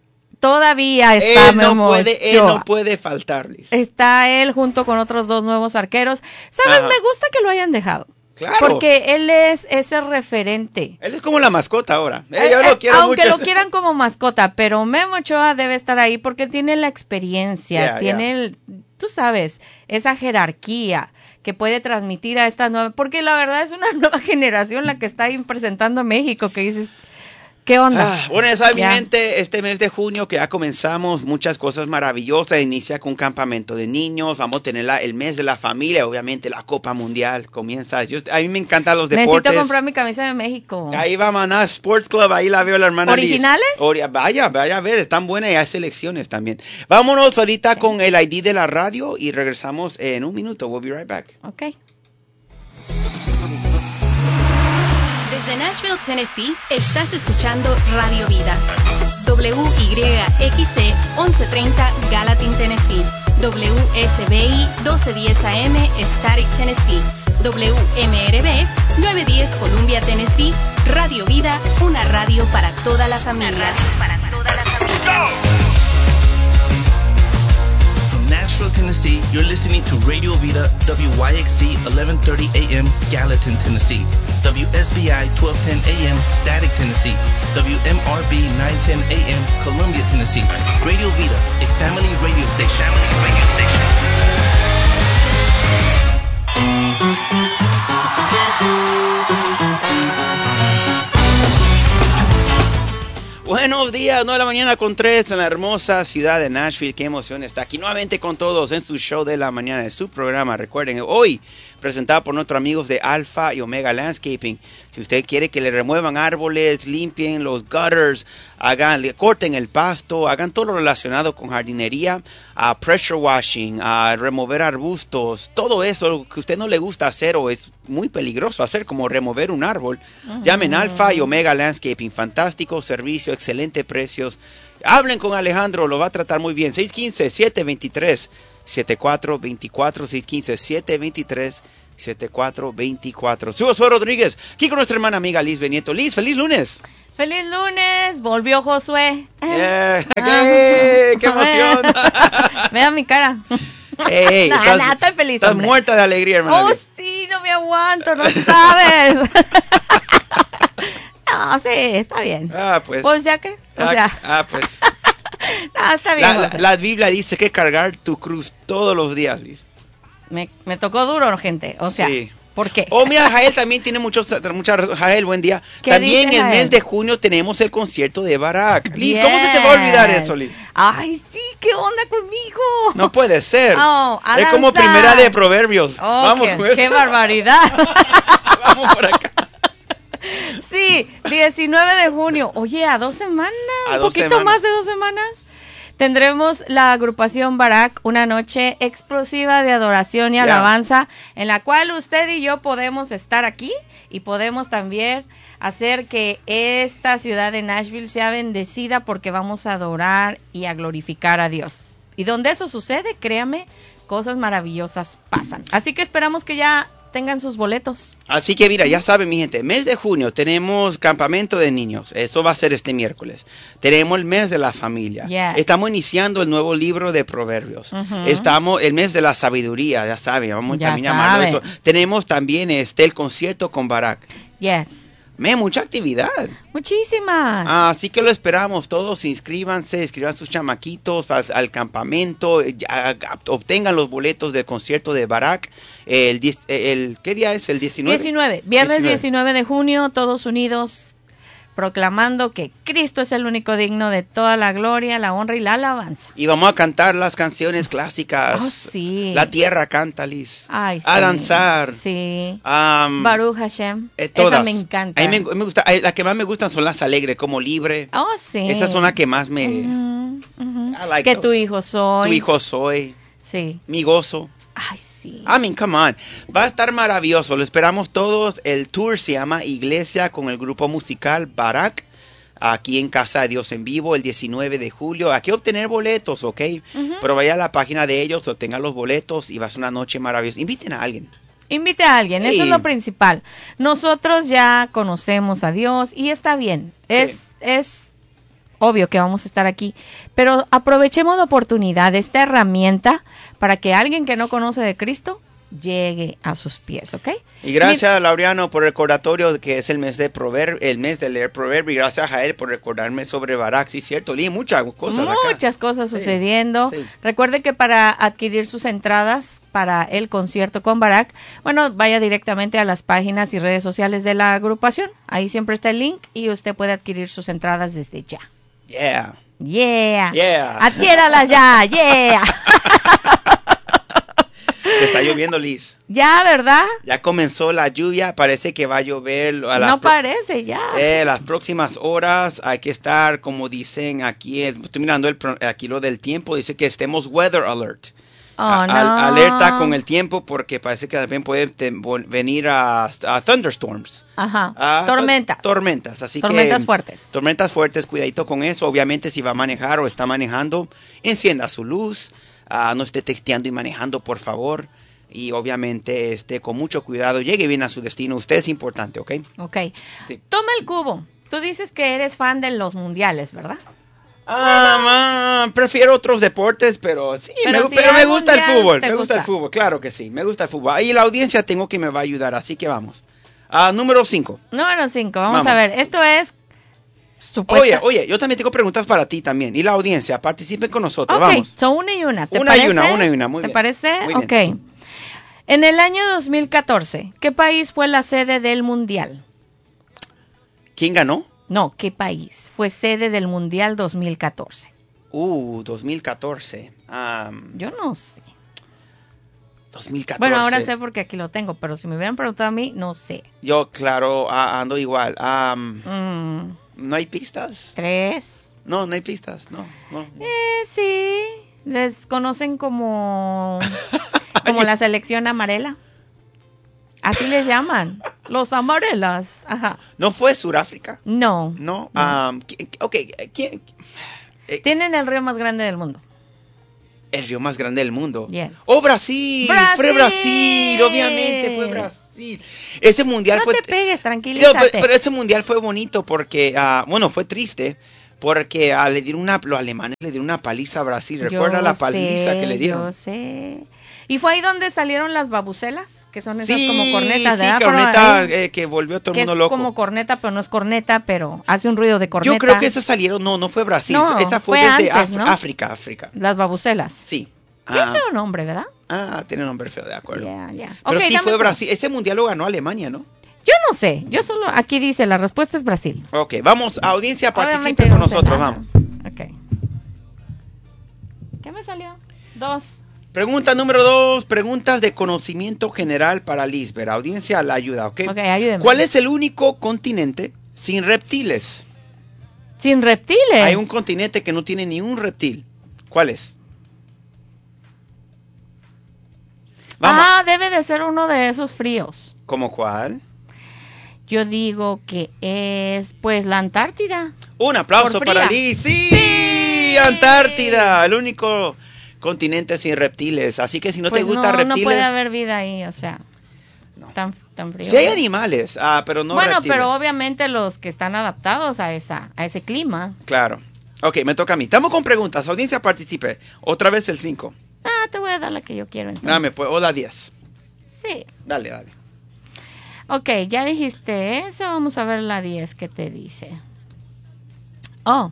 [SPEAKER 2] Todavía está
[SPEAKER 1] Él no
[SPEAKER 2] Memo
[SPEAKER 1] puede, él
[SPEAKER 2] Ochoa.
[SPEAKER 1] no puede faltar, Liz.
[SPEAKER 2] Está él junto con otros dos nuevos arqueros. ¿Sabes?
[SPEAKER 1] Ajá.
[SPEAKER 2] Me gusta que lo hayan dejado.
[SPEAKER 1] Claro.
[SPEAKER 2] Porque él es ese referente.
[SPEAKER 1] Él es como la mascota ahora. Eh,
[SPEAKER 2] Eh,
[SPEAKER 1] yo
[SPEAKER 2] eh,
[SPEAKER 1] lo quiero
[SPEAKER 2] aunque
[SPEAKER 1] mucho.
[SPEAKER 2] lo quieran como mascota, pero Memo Ochoa debe estar ahí porque tiene la experiencia,
[SPEAKER 1] Yeah,
[SPEAKER 2] tiene
[SPEAKER 1] yeah.
[SPEAKER 2] el, tú sabes, esa jerarquía que puede transmitir a esta nueva, porque la verdad es una nueva generación la que está ahí presentando a México, que dices, ¿qué onda?
[SPEAKER 1] Ah, bueno, ya saben, mi
[SPEAKER 2] Ya.
[SPEAKER 1] gente, este mes de junio que ya comenzamos, muchas cosas maravillosas. Inicia con un campamento de niños. Vamos a tener la- el mes de la familia, obviamente la Copa Mundial comienza. Yo- a mí me encantan los deportes.
[SPEAKER 2] Necesito comprar mi camisa de México.
[SPEAKER 1] Ahí va Maná Sports Club, ahí la veo la hermana Liz.
[SPEAKER 2] ¿Originales?
[SPEAKER 1] Ori- vaya, vaya a ver, están buenas y hay selecciones también. Vámonos ahorita con el I D de la radio y regresamos en un minuto. We'll be right back.
[SPEAKER 2] Ok.
[SPEAKER 3] Desde Nashville, Tennessee, estás escuchando Radio Vida. W Y X C once treinta Gallatin, Tennessee. W S B I doce diez A M Static, Tennessee. W M R B nueve diez Columbia, Tennessee. Radio Vida, una radio para toda la familia. Una radio para toda la familia.
[SPEAKER 4] From Nashville, Tennessee, you're listening to Radio Vida, W Y X C eleven thirty A M Gallatin, Tennessee. W S B I twelve ten A M Static, Tennessee. W M R B nine ten A M Columbia, Tennessee. Radio Vida, a family radio station. Family radio station.
[SPEAKER 1] Buenos días, nueve de la mañana con tres en la hermosa ciudad de Nashville. Qué emoción está aquí nuevamente con todos en su show de la mañana, de su programa. Recuerden, hoy presentado por nuestros amigos de Alfa y Omega Landscaping. Si usted quiere que le remuevan árboles, limpien los gutters, hagan, le corten el pasto, hagan todo lo relacionado con jardinería, a pressure washing, a remover arbustos, todo eso que a usted no le gusta hacer o es muy peligroso hacer, como remover un árbol, llamen Alfa y Omega Landscaping. Fantástico servicio, excelentes precios. Hablen con Alejandro, lo va a tratar muy bien. seis uno cinco, siete dos tres, siete cuatro dos cuatro, seis uno cinco, siete dos tres, siete cuatro dos cuatro. Soy Rodríguez, aquí con nuestra hermana amiga Liz Benieto. Liz, feliz lunes.
[SPEAKER 2] ¡Feliz lunes! Volvió Josué.
[SPEAKER 1] Yeah. ¡Qué, qué emoción!
[SPEAKER 2] Vea mi cara.
[SPEAKER 1] Hey, hey,
[SPEAKER 2] no,
[SPEAKER 1] estás,
[SPEAKER 2] no, estoy feliz,
[SPEAKER 1] estás
[SPEAKER 2] hombre.
[SPEAKER 1] muerta de alegría, hermana.
[SPEAKER 2] Oh,
[SPEAKER 1] Liz.
[SPEAKER 2] sí, no me aguanto, no sabes. No, sí, está bien.
[SPEAKER 1] Ah, pues.
[SPEAKER 2] Pues ya que, o
[SPEAKER 1] ah,
[SPEAKER 2] sea.
[SPEAKER 1] ah, pues.
[SPEAKER 2] No, está bien.
[SPEAKER 1] La, la, la Biblia dice que cargar tu cruz todos los días, Liz.
[SPEAKER 2] Me, me tocó duro, gente. O sea,
[SPEAKER 1] Sí.
[SPEAKER 2] ¿por qué?
[SPEAKER 1] Oh, mira, Jael también tiene muchos, mucha razón. Jael, buen día.
[SPEAKER 2] ¿Qué
[SPEAKER 1] También
[SPEAKER 2] dice
[SPEAKER 1] el
[SPEAKER 2] Jael?
[SPEAKER 1] mes de junio tenemos el concierto de Barak. Liz, ¿cómo se te va a olvidar
[SPEAKER 2] Yes.
[SPEAKER 1] eso, Liz?
[SPEAKER 2] Ay, sí, ¿qué onda conmigo?
[SPEAKER 1] No puede ser.
[SPEAKER 2] Oh, a
[SPEAKER 1] es como
[SPEAKER 2] danzar.
[SPEAKER 1] primera de Proverbios.
[SPEAKER 2] Oh,
[SPEAKER 1] Vamos,
[SPEAKER 2] qué,
[SPEAKER 1] pues.
[SPEAKER 2] qué barbaridad.
[SPEAKER 1] Vamos por acá.
[SPEAKER 2] Sí, diecinueve de junio. Oye, a dos semanas,
[SPEAKER 1] A
[SPEAKER 2] un
[SPEAKER 1] dos
[SPEAKER 2] poquito
[SPEAKER 1] semanas.
[SPEAKER 2] más de dos semanas. Tendremos la agrupación Barak, una noche explosiva de adoración y
[SPEAKER 1] Ya.
[SPEAKER 2] alabanza, en la cual usted y yo podemos estar aquí y podemos también hacer que esta ciudad de Nashville sea bendecida porque vamos a adorar y a glorificar a Dios. Y donde eso sucede, créame, cosas maravillosas pasan. Así que esperamos que ya tengan sus boletos.
[SPEAKER 1] Así que mira, ya saben mi gente, mes de junio tenemos campamento de niños, eso va a ser este miércoles. Tenemos el mes de la familia.
[SPEAKER 2] Yes.
[SPEAKER 1] Estamos iniciando el nuevo libro de Proverbios.
[SPEAKER 2] Ujú.
[SPEAKER 1] Estamos el mes de la sabiduría, ya saben, vamos
[SPEAKER 2] Ya
[SPEAKER 1] también a llamarlo
[SPEAKER 2] saben.
[SPEAKER 1] eso. Tenemos también este el concierto con Barak.
[SPEAKER 2] Yes.
[SPEAKER 1] Me, mucha actividad.
[SPEAKER 2] Muchísimas.
[SPEAKER 1] Ah, así que lo esperamos todos, inscríbanse, escriban sus chamaquitos al, al campamento, ya, obtengan los boletos del concierto de Barak. El, diez- el ¿qué día es? El diecinueve.
[SPEAKER 2] diecinueve, viernes diecinueve de junio, todos unidos, proclamando que Cristo es el único digno de toda la gloria, la honra y la alabanza.
[SPEAKER 1] Y vamos a cantar las canciones clásicas.
[SPEAKER 2] Oh, sí.
[SPEAKER 1] La tierra canta, Liz.
[SPEAKER 2] Ay, sí.
[SPEAKER 1] A danzar.
[SPEAKER 2] Sí.
[SPEAKER 1] Am,
[SPEAKER 2] Baruch Hashem.
[SPEAKER 1] eh, todas.
[SPEAKER 2] Esa me encanta.
[SPEAKER 1] A mí me, me gusta, eh, las que más me gustan son las alegres, como Libre.
[SPEAKER 2] Oh, sí.
[SPEAKER 1] Esas son las que más me...
[SPEAKER 2] Ujú, ujú.
[SPEAKER 1] I like
[SPEAKER 2] que
[SPEAKER 1] those.
[SPEAKER 2] tu hijo soy.
[SPEAKER 1] Tu hijo soy,
[SPEAKER 2] Sí.
[SPEAKER 1] mi gozo.
[SPEAKER 2] Ay, sí.
[SPEAKER 1] I mean, come on. Va a estar maravilloso. Lo esperamos todos. El tour se llama Iglesia con el grupo musical Barak. Aquí en Casa de Dios en Vivo el diecinueve de julio. Aquí obtener boletos, ¿ok? Pero vaya a la página de ellos, obtengan los boletos y va a ser una noche maravillosa. Inviten a alguien.
[SPEAKER 2] Invite a alguien,
[SPEAKER 1] Sí.
[SPEAKER 2] eso es lo principal. Nosotros ya conocemos a Dios y está bien. Es,
[SPEAKER 1] Sí.
[SPEAKER 2] es obvio que vamos a estar aquí, pero aprovechemos la oportunidad de esta herramienta para que alguien que no conoce de Cristo llegue a sus pies, ¿ok?
[SPEAKER 1] Y gracias, Laureano, por el recordatorio de que es el mes de prover el mes de leer Proverbio. Y gracias a él por recordarme sobre Barak. Sí, cierto, leí muchas cosas acá.
[SPEAKER 2] Muchas cosas
[SPEAKER 1] Sí,
[SPEAKER 2] sucediendo.
[SPEAKER 1] sí.
[SPEAKER 2] Recuerde que para adquirir sus entradas para el concierto con Barak, bueno, vaya directamente a las páginas y redes sociales de la agrupación. Ahí siempre está el link y usted puede adquirir sus entradas desde ya.
[SPEAKER 1] Yeah.
[SPEAKER 2] Yeah.
[SPEAKER 1] Yeah.
[SPEAKER 2] Adquiéralas ya. Yeah.
[SPEAKER 1] Está lloviendo, Liz.
[SPEAKER 2] Ya, ¿verdad?
[SPEAKER 1] Ya comenzó la lluvia. Parece que va a llover. A las
[SPEAKER 2] No
[SPEAKER 1] pro-
[SPEAKER 2] parece ya.
[SPEAKER 1] Eh, las próximas horas hay que estar, como dicen aquí, eh, estoy mirando el, pro- aquí lo del tiempo, dice que estemos weather alert.
[SPEAKER 2] Oh,
[SPEAKER 1] A-
[SPEAKER 2] no.
[SPEAKER 1] al- alerta con el tiempo porque parece que también puede te- vol- venir a, a thunderstorms.
[SPEAKER 2] Ajá.
[SPEAKER 1] Ah,
[SPEAKER 2] Tormentas.
[SPEAKER 1] to- Tormentas, así
[SPEAKER 2] Tormentas
[SPEAKER 1] que...
[SPEAKER 2] fuertes.
[SPEAKER 1] Tormentas fuertes, cuidadito con eso. Obviamente si va a manejar o está manejando, encienda su luz, ah, no esté texteando y manejando, por favor. Y obviamente esté con mucho cuidado, llegue bien a su destino. Usted es importante, ¿ok?
[SPEAKER 2] Ok.
[SPEAKER 1] Sí.
[SPEAKER 2] Toma el cubo. Tú dices que eres fan de los mundiales, ¿verdad?
[SPEAKER 1] Ah, ma, prefiero otros deportes, pero sí,
[SPEAKER 2] Pero
[SPEAKER 1] me,
[SPEAKER 2] si
[SPEAKER 1] pero
[SPEAKER 2] hay
[SPEAKER 1] me gusta el
[SPEAKER 2] mundial,
[SPEAKER 1] fútbol,
[SPEAKER 2] ¿te
[SPEAKER 1] me gusta el
[SPEAKER 2] gusta?
[SPEAKER 1] fútbol, claro que sí, me gusta el fútbol. Y la audiencia tengo que me va a ayudar, así que vamos. Ah, número cinco.
[SPEAKER 2] Número cinco. Vamos,
[SPEAKER 1] Vamos.
[SPEAKER 2] a ver. Esto es supuesta.
[SPEAKER 1] Oye, oye, yo también tengo preguntas para ti también. Y la audiencia, participen con nosotros,
[SPEAKER 2] Ok,
[SPEAKER 1] vamos.
[SPEAKER 2] son una y una. ¿Te
[SPEAKER 1] Una y
[SPEAKER 2] parece?
[SPEAKER 1] una, una y una, muy
[SPEAKER 2] ¿Te
[SPEAKER 1] bien.
[SPEAKER 2] parece?
[SPEAKER 1] Muy bien.
[SPEAKER 2] Ok. En el año dos mil catorce, ¿qué país fue la sede del mundial?
[SPEAKER 1] ¿Quién ganó?
[SPEAKER 2] No, ¿qué país fue sede del mundial dos mil catorce?
[SPEAKER 1] Uh, dos mil catorce. Am,
[SPEAKER 2] Yo no sé.
[SPEAKER 1] dos mil catorce.
[SPEAKER 2] Bueno, ahora sé porque aquí lo tengo, pero si me hubieran preguntado a mí, no sé.
[SPEAKER 1] Yo, claro, ah, ando igual. Am,
[SPEAKER 2] Mm,
[SPEAKER 1] ¿No hay pistas?
[SPEAKER 2] ¿Tres?
[SPEAKER 1] No, no hay pistas, no, no.
[SPEAKER 2] Eh, sí. Les conocen como, como la selección amarela. Así les llaman. Los amarelas. Ajá.
[SPEAKER 1] ¿No fue Sudáfrica?
[SPEAKER 2] No.
[SPEAKER 1] No. am, ¿qui- ok, ¿quién? eh,
[SPEAKER 2] Tienen el río más grande del mundo.
[SPEAKER 1] El río más grande del mundo.
[SPEAKER 2] Yes.
[SPEAKER 1] ¡Oh, Brasil!
[SPEAKER 2] ¡Brasil!
[SPEAKER 1] Fue Brasil, obviamente fue Brasil. Ese mundial
[SPEAKER 2] No
[SPEAKER 1] fue...
[SPEAKER 2] te pegues,
[SPEAKER 1] No,
[SPEAKER 2] tranquilízate.
[SPEAKER 1] pero, pero ese mundial fue bonito porque, uh, bueno, fue triste porque uh, le dieron una, los alemanes le dieron una paliza a Brasil. ¿Recuerda
[SPEAKER 2] Yo
[SPEAKER 1] la paliza
[SPEAKER 2] sé,
[SPEAKER 1] que le dieron?
[SPEAKER 2] Yo sé. ¿Y fue ahí donde salieron las babucelas? Que son esas
[SPEAKER 1] Sí,
[SPEAKER 2] como cornetas,
[SPEAKER 1] sí,
[SPEAKER 2] ¿verdad? Pero
[SPEAKER 1] corneta
[SPEAKER 2] ahí-
[SPEAKER 1] eh, que volvió a todo el
[SPEAKER 2] que
[SPEAKER 1] mundo
[SPEAKER 2] es
[SPEAKER 1] loco.
[SPEAKER 2] como corneta, pero no es corneta, pero hace un ruido de corneta.
[SPEAKER 1] Yo creo que esas salieron, no, no fue Brasil.
[SPEAKER 2] No,
[SPEAKER 1] Esa fue,
[SPEAKER 2] fue
[SPEAKER 1] desde
[SPEAKER 2] antes,
[SPEAKER 1] Af-
[SPEAKER 2] ¿no?
[SPEAKER 1] África, África.
[SPEAKER 2] Las babucelas.
[SPEAKER 1] Sí.
[SPEAKER 2] Qué
[SPEAKER 1] Ah,
[SPEAKER 2] feo nombre, ¿verdad?
[SPEAKER 1] ah, tiene nombre feo, de acuerdo.
[SPEAKER 2] Ya, ya.
[SPEAKER 1] Pero
[SPEAKER 2] Ok,
[SPEAKER 1] sí
[SPEAKER 2] dame
[SPEAKER 1] fue
[SPEAKER 2] tu-
[SPEAKER 1] Brasil. Ese mundial lo ganó Alemania, ¿no?
[SPEAKER 2] Yo no sé, yo solo, aquí dice, la respuesta es Brasil.
[SPEAKER 1] Ok, vamos, audiencia, participe
[SPEAKER 2] Obviamente
[SPEAKER 1] con
[SPEAKER 2] no sé
[SPEAKER 1] nosotros,
[SPEAKER 2] nada.
[SPEAKER 1] vamos.
[SPEAKER 2] Ok. ¿Qué me salió? Dos.
[SPEAKER 1] Pregunta número dos, preguntas de conocimiento general para Lisbeth. Audiencia, la ayuda, ¿ok?
[SPEAKER 2] Ok, ayúdeme.
[SPEAKER 1] ¿Cuál es el único continente sin reptiles?
[SPEAKER 2] Sin reptiles.
[SPEAKER 1] Hay un continente que no tiene ni un reptil. ¿Cuál es? Vamos.
[SPEAKER 2] Ah, debe de ser uno de esos fríos.
[SPEAKER 1] ¿Cómo cuál?
[SPEAKER 2] Yo digo que es, pues, la Antártida.
[SPEAKER 1] Un aplauso
[SPEAKER 2] Por
[SPEAKER 1] para
[SPEAKER 2] fría.
[SPEAKER 1] Liz. ¡Sí!
[SPEAKER 2] ¡Sí!
[SPEAKER 1] Antártida, el único continente sin reptiles. Así que si no
[SPEAKER 2] Pues
[SPEAKER 1] te gustan
[SPEAKER 2] no,
[SPEAKER 1] reptiles...
[SPEAKER 2] no puede haber vida ahí, o sea,
[SPEAKER 1] No.
[SPEAKER 2] tan, tan frío.
[SPEAKER 1] Sí hay animales, ah, pero no
[SPEAKER 2] bueno,
[SPEAKER 1] reptiles.
[SPEAKER 2] pero obviamente los que están adaptados a esa, a ese clima.
[SPEAKER 1] Claro. Ok, me toca a mí. Estamos con preguntas. Audiencia, participe. Otra vez el cinco.
[SPEAKER 2] Ah, te voy a dar la que yo quiero entonces.
[SPEAKER 1] Dame, pues, o la diez.
[SPEAKER 2] Sí.
[SPEAKER 1] Dale, dale.
[SPEAKER 2] Ok, ya dijiste eso. Vamos a ver la diez que te dice. Oh.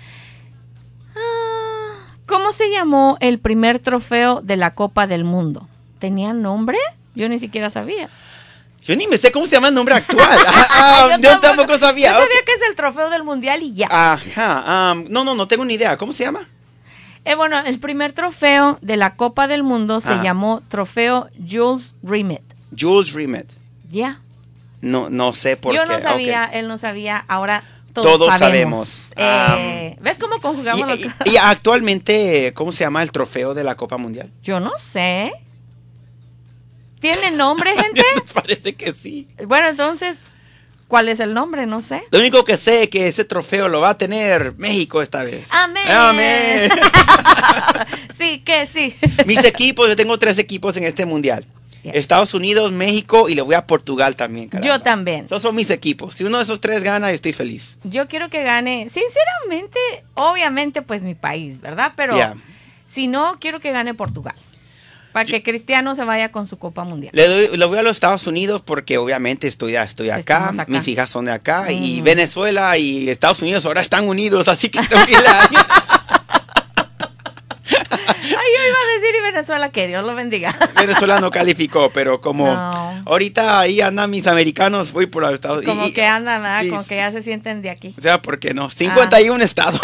[SPEAKER 2] Ah, ¿cómo se llamó el primer trofeo de la Copa del Mundo? ¿Tenía nombre? Yo ni siquiera sabía.
[SPEAKER 1] Yo ni me sé cómo se llama el nombre actual. Ah, ah, yo, tampoco sabía.
[SPEAKER 2] Yo sabía
[SPEAKER 1] Ok.
[SPEAKER 2] que es el trofeo del Mundial y ya.
[SPEAKER 1] Ajá. am, no, no, no tengo ni idea. ¿Cómo se llama?
[SPEAKER 2] Eh, bueno, el primer trofeo de la Copa del Mundo se
[SPEAKER 1] Ah.
[SPEAKER 2] llamó Trofeo Jules Rimet.
[SPEAKER 1] Jules Rimet.
[SPEAKER 2] Ya.
[SPEAKER 1] No, no sé por
[SPEAKER 2] Yo
[SPEAKER 1] qué.
[SPEAKER 2] no sabía,
[SPEAKER 1] Ok.
[SPEAKER 2] él no sabía, ahora todos,
[SPEAKER 1] Todos
[SPEAKER 2] sabemos.
[SPEAKER 1] sabemos.
[SPEAKER 2] Eh, ¿Ves cómo conjugamos
[SPEAKER 1] Y,
[SPEAKER 2] los
[SPEAKER 1] y- y actualmente, ¿cómo se llama el trofeo de la Copa Mundial?
[SPEAKER 2] Yo no sé. ¿Tiene nombre, gente?
[SPEAKER 1] Parece que sí.
[SPEAKER 2] Bueno, entonces, ¿cuál es el nombre? No sé.
[SPEAKER 1] Lo único que sé es que ese trofeo lo va a tener México esta vez.
[SPEAKER 2] Amén.
[SPEAKER 1] Amén.
[SPEAKER 2] Sí, que sí.
[SPEAKER 1] Mis equipos, yo tengo tres equipos en este mundial.
[SPEAKER 2] Yes.
[SPEAKER 1] Estados Unidos, México y le voy a Portugal también. Caramba.
[SPEAKER 2] Yo también.
[SPEAKER 1] Esos son mis equipos. Si uno de esos tres gana, estoy feliz.
[SPEAKER 2] Yo quiero que gane, sinceramente, obviamente, pues mi país, ¿verdad? Pero
[SPEAKER 1] Ya.
[SPEAKER 2] si no, quiero que gane Portugal. Para que Cristiano se vaya con su Copa Mundial.
[SPEAKER 1] Le, doy, le voy a los Estados Unidos porque obviamente estoy, estoy
[SPEAKER 2] Sí,
[SPEAKER 1] acá,
[SPEAKER 2] estamos acá.
[SPEAKER 1] mis hijas son de acá y
[SPEAKER 2] Mm.
[SPEAKER 1] Venezuela y Estados Unidos ahora están unidos, así que tengo que ir a-
[SPEAKER 2] Ay, yo iba a decir y Venezuela, que Dios lo bendiga.
[SPEAKER 1] Venezuela no calificó, pero como
[SPEAKER 2] No.
[SPEAKER 1] ahorita ahí andan mis americanos, fui por los Estados Unidos.
[SPEAKER 2] Como que andan, ¿verdad?
[SPEAKER 1] sí,
[SPEAKER 2] Como
[SPEAKER 1] sí.
[SPEAKER 2] que ya se sienten de aquí.
[SPEAKER 1] O sea, ¿por qué no? cincuenta y uno estados.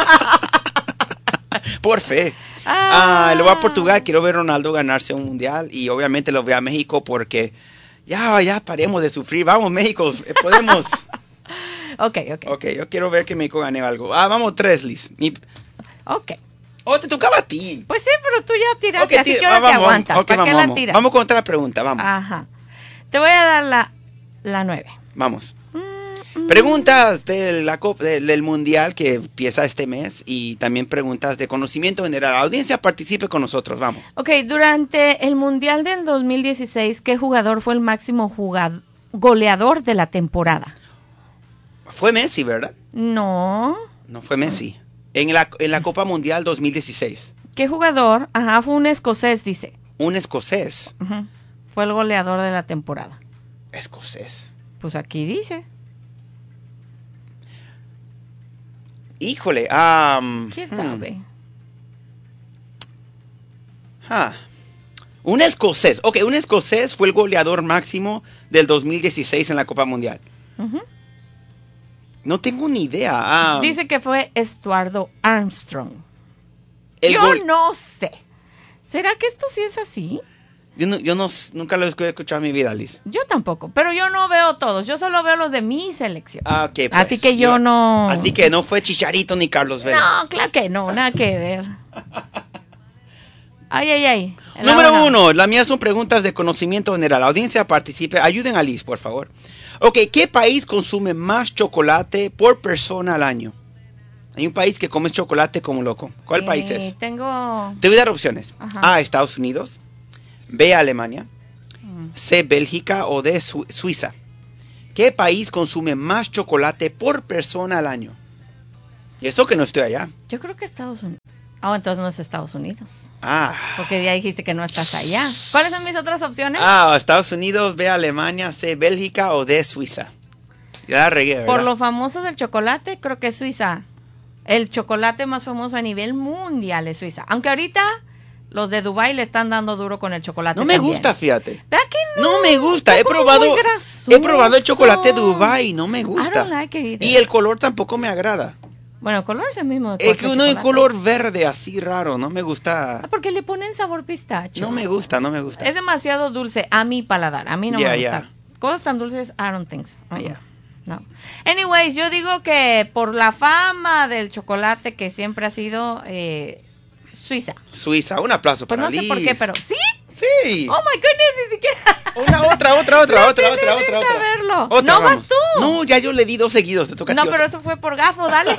[SPEAKER 1] Por fe.
[SPEAKER 2] Ah.
[SPEAKER 1] Ah, le voy a Portugal, quiero ver a Ronaldo ganarse un mundial y obviamente lo voy a México porque ya, ya paremos de sufrir. Vamos, México, eh, podemos.
[SPEAKER 2] Ok, ok.
[SPEAKER 1] Ok, yo quiero ver que México gane algo. Ah, vamos tres, Liz. Mi-
[SPEAKER 2] Ok.
[SPEAKER 1] Oh, te tocaba a ti.
[SPEAKER 2] Pues sí, pero tú ya tiraste,
[SPEAKER 1] Ok,
[SPEAKER 2] así
[SPEAKER 1] tira-
[SPEAKER 2] que ahora
[SPEAKER 1] ah,
[SPEAKER 2] te
[SPEAKER 1] vamos,
[SPEAKER 2] aguantas.
[SPEAKER 1] ok,
[SPEAKER 2] ¿Para
[SPEAKER 1] vamos,
[SPEAKER 2] qué la
[SPEAKER 1] vamos.
[SPEAKER 2] tiras?
[SPEAKER 1] Vamos con otra pregunta, vamos.
[SPEAKER 2] Ajá. Te voy a dar la, la nueve.
[SPEAKER 1] Vamos. Preguntas de la Copa- de- del Mundial que empieza este mes y también preguntas de conocimiento general. La audiencia participe con nosotros, vamos.
[SPEAKER 2] Ok, durante el Mundial del dos mil dieciséis, ¿qué jugador fue el máximo jugad- goleador de la temporada?
[SPEAKER 1] Fue Messi, ¿verdad?
[SPEAKER 2] No.
[SPEAKER 1] No fue Messi. En la, en la Copa Mundial dos mil dieciséis.
[SPEAKER 2] ¿Qué jugador? Ajá, fue un escocés, dice.
[SPEAKER 1] Un escocés.
[SPEAKER 2] Ujú. Fue el goleador de la temporada.
[SPEAKER 1] Escocés.
[SPEAKER 2] Pues aquí dice.
[SPEAKER 1] Híjole. Um,
[SPEAKER 2] ¿Quién
[SPEAKER 1] hmm,
[SPEAKER 2] sabe?
[SPEAKER 1] ah. Un escocés. Ok, un escocés fue el goleador máximo del dos mil dieciséis en la Copa Mundial.
[SPEAKER 2] Ujú.
[SPEAKER 1] No tengo ni idea. Ah,
[SPEAKER 2] Dice que fue Estuardo Armstrong.
[SPEAKER 1] el
[SPEAKER 2] Yo
[SPEAKER 1] gol-
[SPEAKER 2] no sé. ¿Será que esto sí es así?
[SPEAKER 1] Yo, no, yo no, nunca lo he escuchado en mi vida, Liz.
[SPEAKER 2] Yo tampoco, pero yo no veo todos, yo solo veo los de mi selección.
[SPEAKER 1] Ah, ok, pues,
[SPEAKER 2] Así que yo no...
[SPEAKER 1] Así que no fue Chicharito ni Carlos Vela.
[SPEAKER 2] No, claro que no, nada que ver. Ay, ay, ay. La
[SPEAKER 1] Número
[SPEAKER 2] una.
[SPEAKER 1] uno, las mías son preguntas de conocimiento general. La audiencia participe, ayuden a Liz, por favor. Ok, ¿qué país consume más chocolate por persona al año? Hay un país que come chocolate como loco. ¿Cuál
[SPEAKER 2] Sí,
[SPEAKER 1] país es?
[SPEAKER 2] Tengo...
[SPEAKER 1] Te voy a dar opciones.
[SPEAKER 2] Ajá.
[SPEAKER 1] A, Estados Unidos. B, Alemania. C, Bélgica o D, Su- Suiza. ¿Qué país consume más chocolate por persona al año? Y eso que no estoy allá.
[SPEAKER 2] Yo creo que Estados Unidos. Ah, entonces no es Estados Unidos.
[SPEAKER 1] Ah.
[SPEAKER 2] Porque ya dijiste que no estás allá. ¿Cuáles son mis otras opciones?
[SPEAKER 1] Ah, Estados Unidos, B, Alemania, C, Bélgica o D, Suiza. Ya la regué, ¿verdad?
[SPEAKER 2] Por lo famoso del chocolate, creo que es Suiza. El chocolate más famoso a nivel mundial es Suiza. Aunque ahorita los de Dubái le están dando duro con el chocolate.
[SPEAKER 1] No me
[SPEAKER 2] también.
[SPEAKER 1] gusta, fíjate.
[SPEAKER 2] ¿Verdad que no?
[SPEAKER 1] No me gusta. He
[SPEAKER 2] Está como
[SPEAKER 1] probado,
[SPEAKER 2] muy grasoso.
[SPEAKER 1] he probado el chocolate Dubai. No me gusta.
[SPEAKER 2] I don't like it either.
[SPEAKER 1] Y el color tampoco me agrada.
[SPEAKER 2] Bueno, el color es el mismo.
[SPEAKER 1] Es que uno de
[SPEAKER 2] chocolate.
[SPEAKER 1] color verde así raro. No me gusta.
[SPEAKER 2] Ah, porque le ponen sabor pistacho.
[SPEAKER 1] No me gusta, no me gusta.
[SPEAKER 2] Es demasiado dulce a mi paladar. A mí no
[SPEAKER 1] Yeah,
[SPEAKER 2] me gusta.
[SPEAKER 1] yeah.
[SPEAKER 2] Cosas tan dulces, I don't think so. Uh-uh.
[SPEAKER 1] Yeah.
[SPEAKER 2] No. Anyways, yo digo que por la fama del chocolate que siempre ha sido eh, Suiza.
[SPEAKER 1] Suiza. Un aplauso
[SPEAKER 2] Pues
[SPEAKER 1] para
[SPEAKER 2] no sé
[SPEAKER 1] Liz.
[SPEAKER 2] por qué, pero ¿sí?
[SPEAKER 1] Sí.
[SPEAKER 2] Oh my goodness, ni siquiera.
[SPEAKER 1] Una, otra, otra, otra,
[SPEAKER 2] No
[SPEAKER 1] otra,
[SPEAKER 2] tienes
[SPEAKER 1] otra,
[SPEAKER 2] que
[SPEAKER 1] otra, otra.
[SPEAKER 2] saberlo.
[SPEAKER 1] Otra,
[SPEAKER 2] No, vas
[SPEAKER 1] vamos.
[SPEAKER 2] tú.
[SPEAKER 1] No, ya yo le di dos seguidos. Te toca a
[SPEAKER 2] No,
[SPEAKER 1] ti
[SPEAKER 2] pero
[SPEAKER 1] otra.
[SPEAKER 2] eso fue por gafo, dale.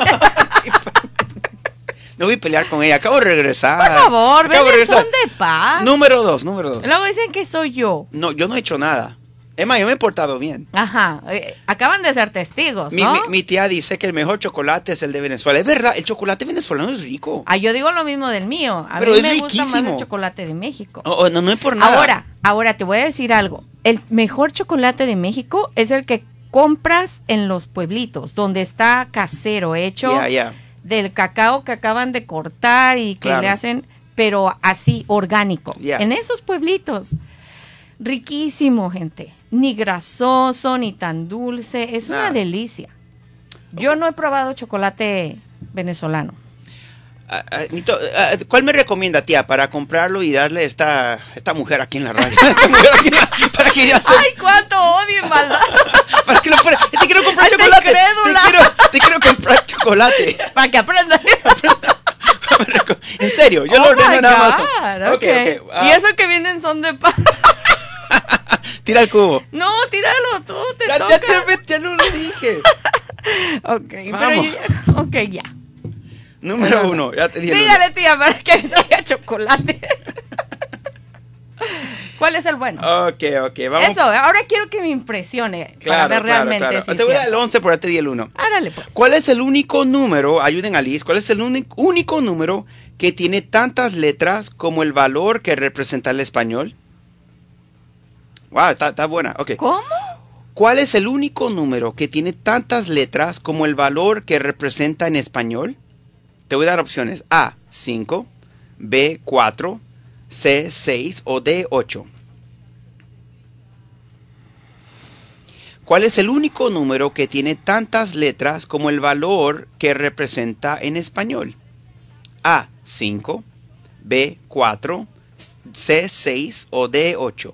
[SPEAKER 1] No voy a pelear con ella. Acabo de regresar.
[SPEAKER 2] Por favor,
[SPEAKER 1] Acabo
[SPEAKER 2] ven
[SPEAKER 1] de
[SPEAKER 2] en son
[SPEAKER 1] regresar.
[SPEAKER 2] de paz.
[SPEAKER 1] Número dos, número dos.
[SPEAKER 2] Luego dicen que soy yo.
[SPEAKER 1] No, yo no he hecho nada. Emma, yo me he portado bien.
[SPEAKER 2] Ajá. eh, acaban de ser testigos,
[SPEAKER 1] Mi,
[SPEAKER 2] ¿no?
[SPEAKER 1] mi, mi tía dice que el mejor chocolate es el de Venezuela. Es verdad, el chocolate venezolano es rico.
[SPEAKER 2] Ah, yo digo lo mismo del mío. A
[SPEAKER 1] Pero
[SPEAKER 2] mí
[SPEAKER 1] es
[SPEAKER 2] me gusta más
[SPEAKER 1] riquísimo.
[SPEAKER 2] el chocolate de México.
[SPEAKER 1] Oh, oh, no, no es por nada.
[SPEAKER 2] Ahora, ahora te voy a decir algo. El mejor chocolate de México es el que compras en los pueblitos, donde está casero, hecho
[SPEAKER 1] Ya, ya.
[SPEAKER 2] del cacao que acaban de cortar y que
[SPEAKER 1] Claro.
[SPEAKER 2] le hacen, pero así orgánico.
[SPEAKER 1] Ya.
[SPEAKER 2] En esos pueblitos, riquísimo, gente. Ni grasoso, ni tan dulce. Es
[SPEAKER 1] Nada.
[SPEAKER 2] una delicia. Yo no he probado chocolate venezolano.
[SPEAKER 1] Ah, ah, Nito, ah, ¿cuál me recomienda, tía, para comprarlo y darle a esta, esta mujer aquí en la radio? Esta mujer aquí en la- para que ya se...
[SPEAKER 2] ¡Ay, cuánto odio y maldad!
[SPEAKER 1] Para que lo fuera. Te quiero comprar
[SPEAKER 2] ¡Ay,
[SPEAKER 1] chocolate. Te
[SPEAKER 2] incrédula!
[SPEAKER 1] quiero, te quiero comprar chocolate.
[SPEAKER 2] Para que aprendan.
[SPEAKER 1] En serio, yo
[SPEAKER 2] Oh
[SPEAKER 1] lo ordeno
[SPEAKER 2] my
[SPEAKER 1] en Amazon.
[SPEAKER 2] God,
[SPEAKER 1] Ok,
[SPEAKER 2] okay.
[SPEAKER 1] ok, ah,
[SPEAKER 2] Y eso que vienen son de paz.
[SPEAKER 1] Tira el cubo.
[SPEAKER 2] No, tíralo tú, te
[SPEAKER 1] Ya,
[SPEAKER 2] toca.
[SPEAKER 1] ya, te- ya lo dije.
[SPEAKER 2] Ok, pero
[SPEAKER 1] Vamos.
[SPEAKER 2] yo ya- ok, ya.
[SPEAKER 1] Número uno, ya te dije. el
[SPEAKER 2] Dígale, tía, para que traiga chocolate. ¿Cuál es el bueno?
[SPEAKER 1] uno. Ok, ok, vamos.
[SPEAKER 2] Eso, ahora quiero que me impresione
[SPEAKER 1] Claro,
[SPEAKER 2] para ver
[SPEAKER 1] claro,
[SPEAKER 2] realmente
[SPEAKER 1] claro.
[SPEAKER 2] si
[SPEAKER 1] Te voy a dar
[SPEAKER 2] es
[SPEAKER 1] el
[SPEAKER 2] cierto.
[SPEAKER 1] once, por ya te di el uno.
[SPEAKER 2] Árale, pues.
[SPEAKER 1] ¿Cuál es el único número, ayuden a Liz, cuál es el único, único número que tiene tantas letras como el valor que representa el español? Wow, está, está buena. Ok.
[SPEAKER 2] ¿Cómo?
[SPEAKER 1] ¿Cuál es el único número que tiene tantas letras como el valor que representa en español? Te voy a dar opciones. A, cinco, B, cuatro, C, seis o D, ocho. ¿Cuál es el único número que tiene tantas letras como el valor que representa en español? A, cinco, B, cuatro, C, seis o D, ocho.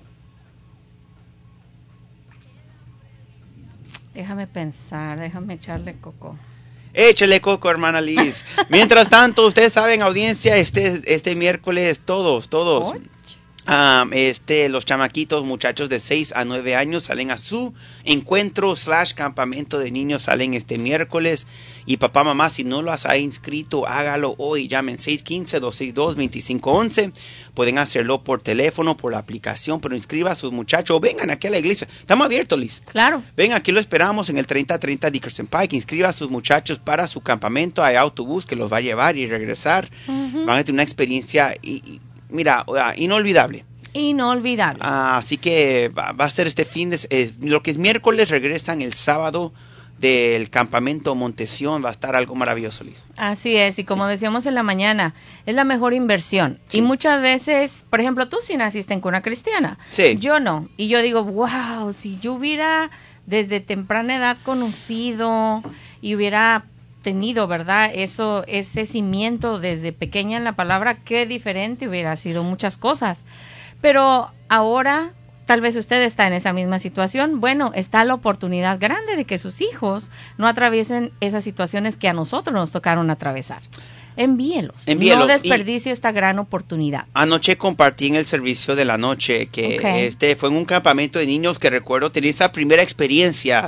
[SPEAKER 2] Déjame pensar, déjame echarle coco.
[SPEAKER 1] Échale coco, hermana Liz. Mientras tanto, ustedes saben, audiencia, este, este miércoles, todos, todos,
[SPEAKER 2] Oye.
[SPEAKER 1] um, este, los chamaquitos, muchachos de seis a nueve años salen a su encuentro slash campamento de niños, salen este miércoles. Y papá, mamá, si no los ha inscrito, hágalo hoy. Llamen seis uno cinco, dos seis dos, dos cinco uno uno. Pueden hacerlo por teléfono, por la aplicación, pero inscriba a sus muchachos o vengan aquí a la iglesia. Estamos abiertos, Liz.
[SPEAKER 2] Claro.
[SPEAKER 1] Ven, aquí lo esperamos en el treinta treinta Dickerson Pike. Inscriba a sus muchachos para su campamento. Hay autobús que los va a llevar y regresar.
[SPEAKER 2] Ujú.
[SPEAKER 1] Van a tener una experiencia, y, y, mira, uh, inolvidable.
[SPEAKER 2] Inolvidable.
[SPEAKER 1] Ah, así que va, va a ser este fin de... eh, lo que es miércoles, regresan el sábado del campamento Montesión. Va a estar algo maravilloso, Liz.
[SPEAKER 2] Así es, y como decíamos en la mañana, es la mejor inversión.
[SPEAKER 1] Sí.
[SPEAKER 2] Y muchas veces, por ejemplo, tú sí naciste en cuna cristiana.
[SPEAKER 1] Sí.
[SPEAKER 2] Yo no. Y yo digo, wow, si yo hubiera desde temprana edad conocido y hubiera tenido, ¿verdad? Eso, ese cimiento desde pequeña en la palabra, qué diferente hubiera sido muchas cosas. Pero ahora, tal vez usted está en esa misma situación. Bueno, está la oportunidad grande de que sus hijos no atraviesen esas situaciones que a nosotros nos tocaron atravesar. Envíelos.
[SPEAKER 1] Envíelos,
[SPEAKER 2] No
[SPEAKER 1] y-
[SPEAKER 2] desperdicie esta gran oportunidad.
[SPEAKER 1] Anoche compartí en el servicio de la noche que
[SPEAKER 2] Ok.
[SPEAKER 1] este fue en un campamento de niños que recuerdo tener esa primera experiencia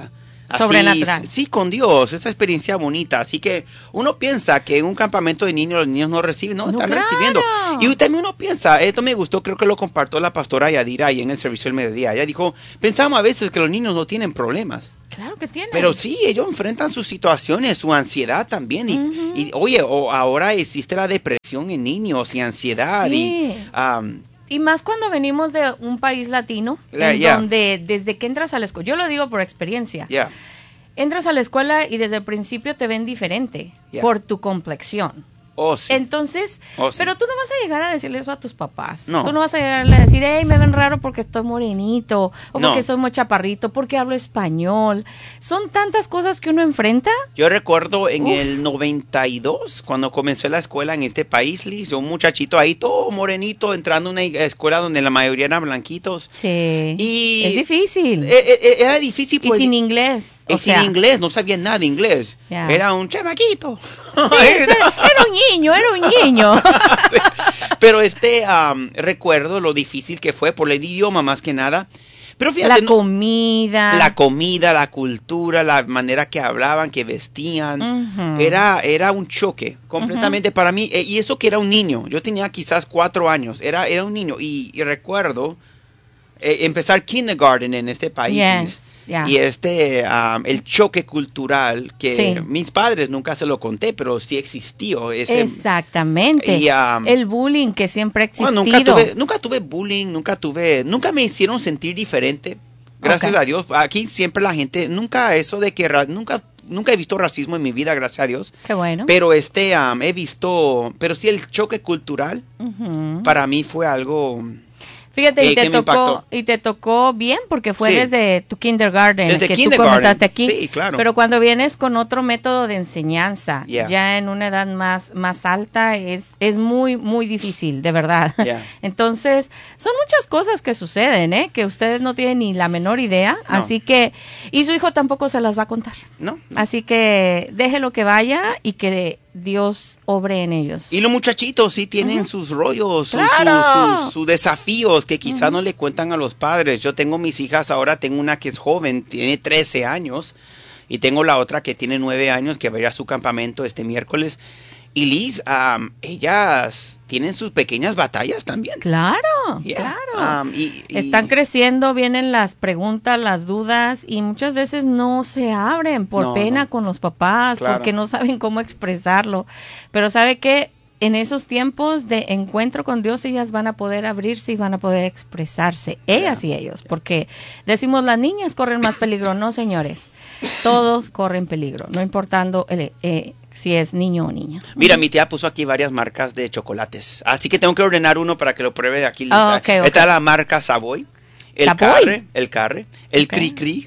[SPEAKER 1] Así,
[SPEAKER 2] sobrenatural.
[SPEAKER 1] Sí, con Dios, esta experiencia bonita. Así que uno piensa que en un campamento de niños los niños no reciben, no,
[SPEAKER 2] No,
[SPEAKER 1] están
[SPEAKER 2] claro.
[SPEAKER 1] recibiendo. Y también uno piensa, esto me gustó, creo que lo compartió la pastora Yadira ahí en el servicio del mediodía. Ella dijo, pensamos a veces que los niños no tienen problemas.
[SPEAKER 2] Claro que tienen.
[SPEAKER 1] Pero sí, ellos enfrentan sus situaciones, su ansiedad también. Y,
[SPEAKER 2] Ujú.
[SPEAKER 1] y oye, o ahora existe la depresión en niños y ansiedad.
[SPEAKER 2] Sí.
[SPEAKER 1] Y, um,
[SPEAKER 2] Y más cuando venimos de un país latino,
[SPEAKER 1] La-
[SPEAKER 2] en
[SPEAKER 1] yeah.
[SPEAKER 2] donde desde que entras a la escuela, yo lo digo por experiencia,
[SPEAKER 1] yeah.
[SPEAKER 2] entras a la escuela y desde el principio te ven diferente
[SPEAKER 1] Yeah.
[SPEAKER 2] por tu complexión.
[SPEAKER 1] Oh, sí.
[SPEAKER 2] Entonces,
[SPEAKER 1] Oh, sí.
[SPEAKER 2] pero tú no vas a llegar a decirle eso a tus papás.
[SPEAKER 1] No.
[SPEAKER 2] Tú no vas a llegar a decir, hey, me ven raro porque estoy morenito, o
[SPEAKER 1] No.
[SPEAKER 2] porque soy muy chaparrito, porque hablo español. Son tantas cosas que uno enfrenta.
[SPEAKER 1] Yo recuerdo en
[SPEAKER 2] Uf.
[SPEAKER 1] el noventa y dos, cuando comencé la escuela en este país, Liz, un muchachito ahí todo morenito entrando a una escuela donde la mayoría eran blanquitos.
[SPEAKER 2] Sí.
[SPEAKER 1] Y
[SPEAKER 2] es difícil.
[SPEAKER 1] Eh, eh, era difícil.
[SPEAKER 2] y
[SPEAKER 1] pues,
[SPEAKER 2] sin inglés.
[SPEAKER 1] y
[SPEAKER 2] o
[SPEAKER 1] sin
[SPEAKER 2] sea,
[SPEAKER 1] inglés, no sabía nada de inglés.
[SPEAKER 2] Ya.
[SPEAKER 1] Era un chamaquito.
[SPEAKER 2] Sí, era, era un niño, era un niño.
[SPEAKER 1] Sí. Pero este, um, recuerdo lo difícil que fue por el idioma más que nada. Pero fíjate,
[SPEAKER 2] La
[SPEAKER 1] no-
[SPEAKER 2] comida.
[SPEAKER 1] la comida, la cultura, la manera que hablaban, que vestían,
[SPEAKER 2] Ujú.
[SPEAKER 1] era, era un choque completamente para mí. eh, Y eso que era un niño, yo tenía quizás cuatro años, era, era un niño. Y, y recuerdo eh, empezar kindergarten en este país.
[SPEAKER 2] Yes, yeah.
[SPEAKER 1] Y este, um, el choque cultural que
[SPEAKER 2] Sí.
[SPEAKER 1] mis padres nunca se lo conté, pero sí existió. Ese,
[SPEAKER 2] Exactamente.
[SPEAKER 1] Y, um,
[SPEAKER 2] el bullying que siempre ha existido.
[SPEAKER 1] bueno, nunca tuve, nunca tuve bullying, nunca tuve, nunca me hicieron sentir diferente. Gracias
[SPEAKER 2] Ok.
[SPEAKER 1] a Dios. Aquí siempre la gente, nunca eso de que, ra- nunca, nunca he visto racismo en mi vida, gracias a Dios.
[SPEAKER 2] Qué bueno.
[SPEAKER 1] Pero este, um, he visto, pero sí el choque cultural
[SPEAKER 2] Ujú.
[SPEAKER 1] para mí fue algo.
[SPEAKER 2] Fíjate,
[SPEAKER 1] eh,
[SPEAKER 2] y te
[SPEAKER 1] que me
[SPEAKER 2] tocó
[SPEAKER 1] impactó.
[SPEAKER 2] y te tocó bien porque fue
[SPEAKER 1] Sí.
[SPEAKER 2] desde tu kindergarten
[SPEAKER 1] Desde
[SPEAKER 2] que
[SPEAKER 1] kindergarten,
[SPEAKER 2] tú comenzaste aquí.
[SPEAKER 1] sí, claro.
[SPEAKER 2] Pero cuando vienes con otro método de enseñanza,
[SPEAKER 1] Yeah.
[SPEAKER 2] ya en una edad más más alta es es muy muy difícil, de verdad.
[SPEAKER 1] Yeah.
[SPEAKER 2] Entonces, son muchas cosas que suceden, ¿eh? Que ustedes no tienen ni la menor idea,
[SPEAKER 1] No.
[SPEAKER 2] así que y su hijo tampoco se las va a contar.
[SPEAKER 1] ¿No?
[SPEAKER 2] Así que déjelo que vaya y que Dios obre en ellos.
[SPEAKER 1] Y los muchachitos sí tienen sus rollos, sus,
[SPEAKER 2] ¡Claro!
[SPEAKER 1] sus- sus- sus desafíos que quizás no le cuentan a los padres. Yo tengo mis hijas ahora, tengo una que es joven, tiene trece años, y tengo la otra que tiene nueve años, que va a ir a su campamento este miércoles. Y Liz, um, ellas tienen sus pequeñas batallas también.
[SPEAKER 2] Claro,
[SPEAKER 1] Yeah.
[SPEAKER 2] claro.
[SPEAKER 1] Um, y- y-
[SPEAKER 2] Están creciendo, vienen las preguntas, las dudas y muchas veces no se abren por
[SPEAKER 1] No,
[SPEAKER 2] pena
[SPEAKER 1] no.
[SPEAKER 2] con los papás,
[SPEAKER 1] Claro.
[SPEAKER 2] porque no saben cómo expresarlo. Pero ¿sabe qué? En esos tiempos de encuentro con Dios, ellas van a poder abrirse y van a poder expresarse, ellas y ellos, porque decimos las niñas corren más peligro, no señores, todos corren peligro, no importando el, eh, si es niño o niña.
[SPEAKER 1] Mira, mi tía puso aquí varias marcas de chocolates. Así que tengo que ordenar uno para que lo pruebe aquí, Lisa.
[SPEAKER 2] Ah, ok, ok.
[SPEAKER 1] Esta es la marca Savoy. El
[SPEAKER 2] Savoy.
[SPEAKER 1] carre, el carre, el
[SPEAKER 2] Ok.
[SPEAKER 1] cri cri.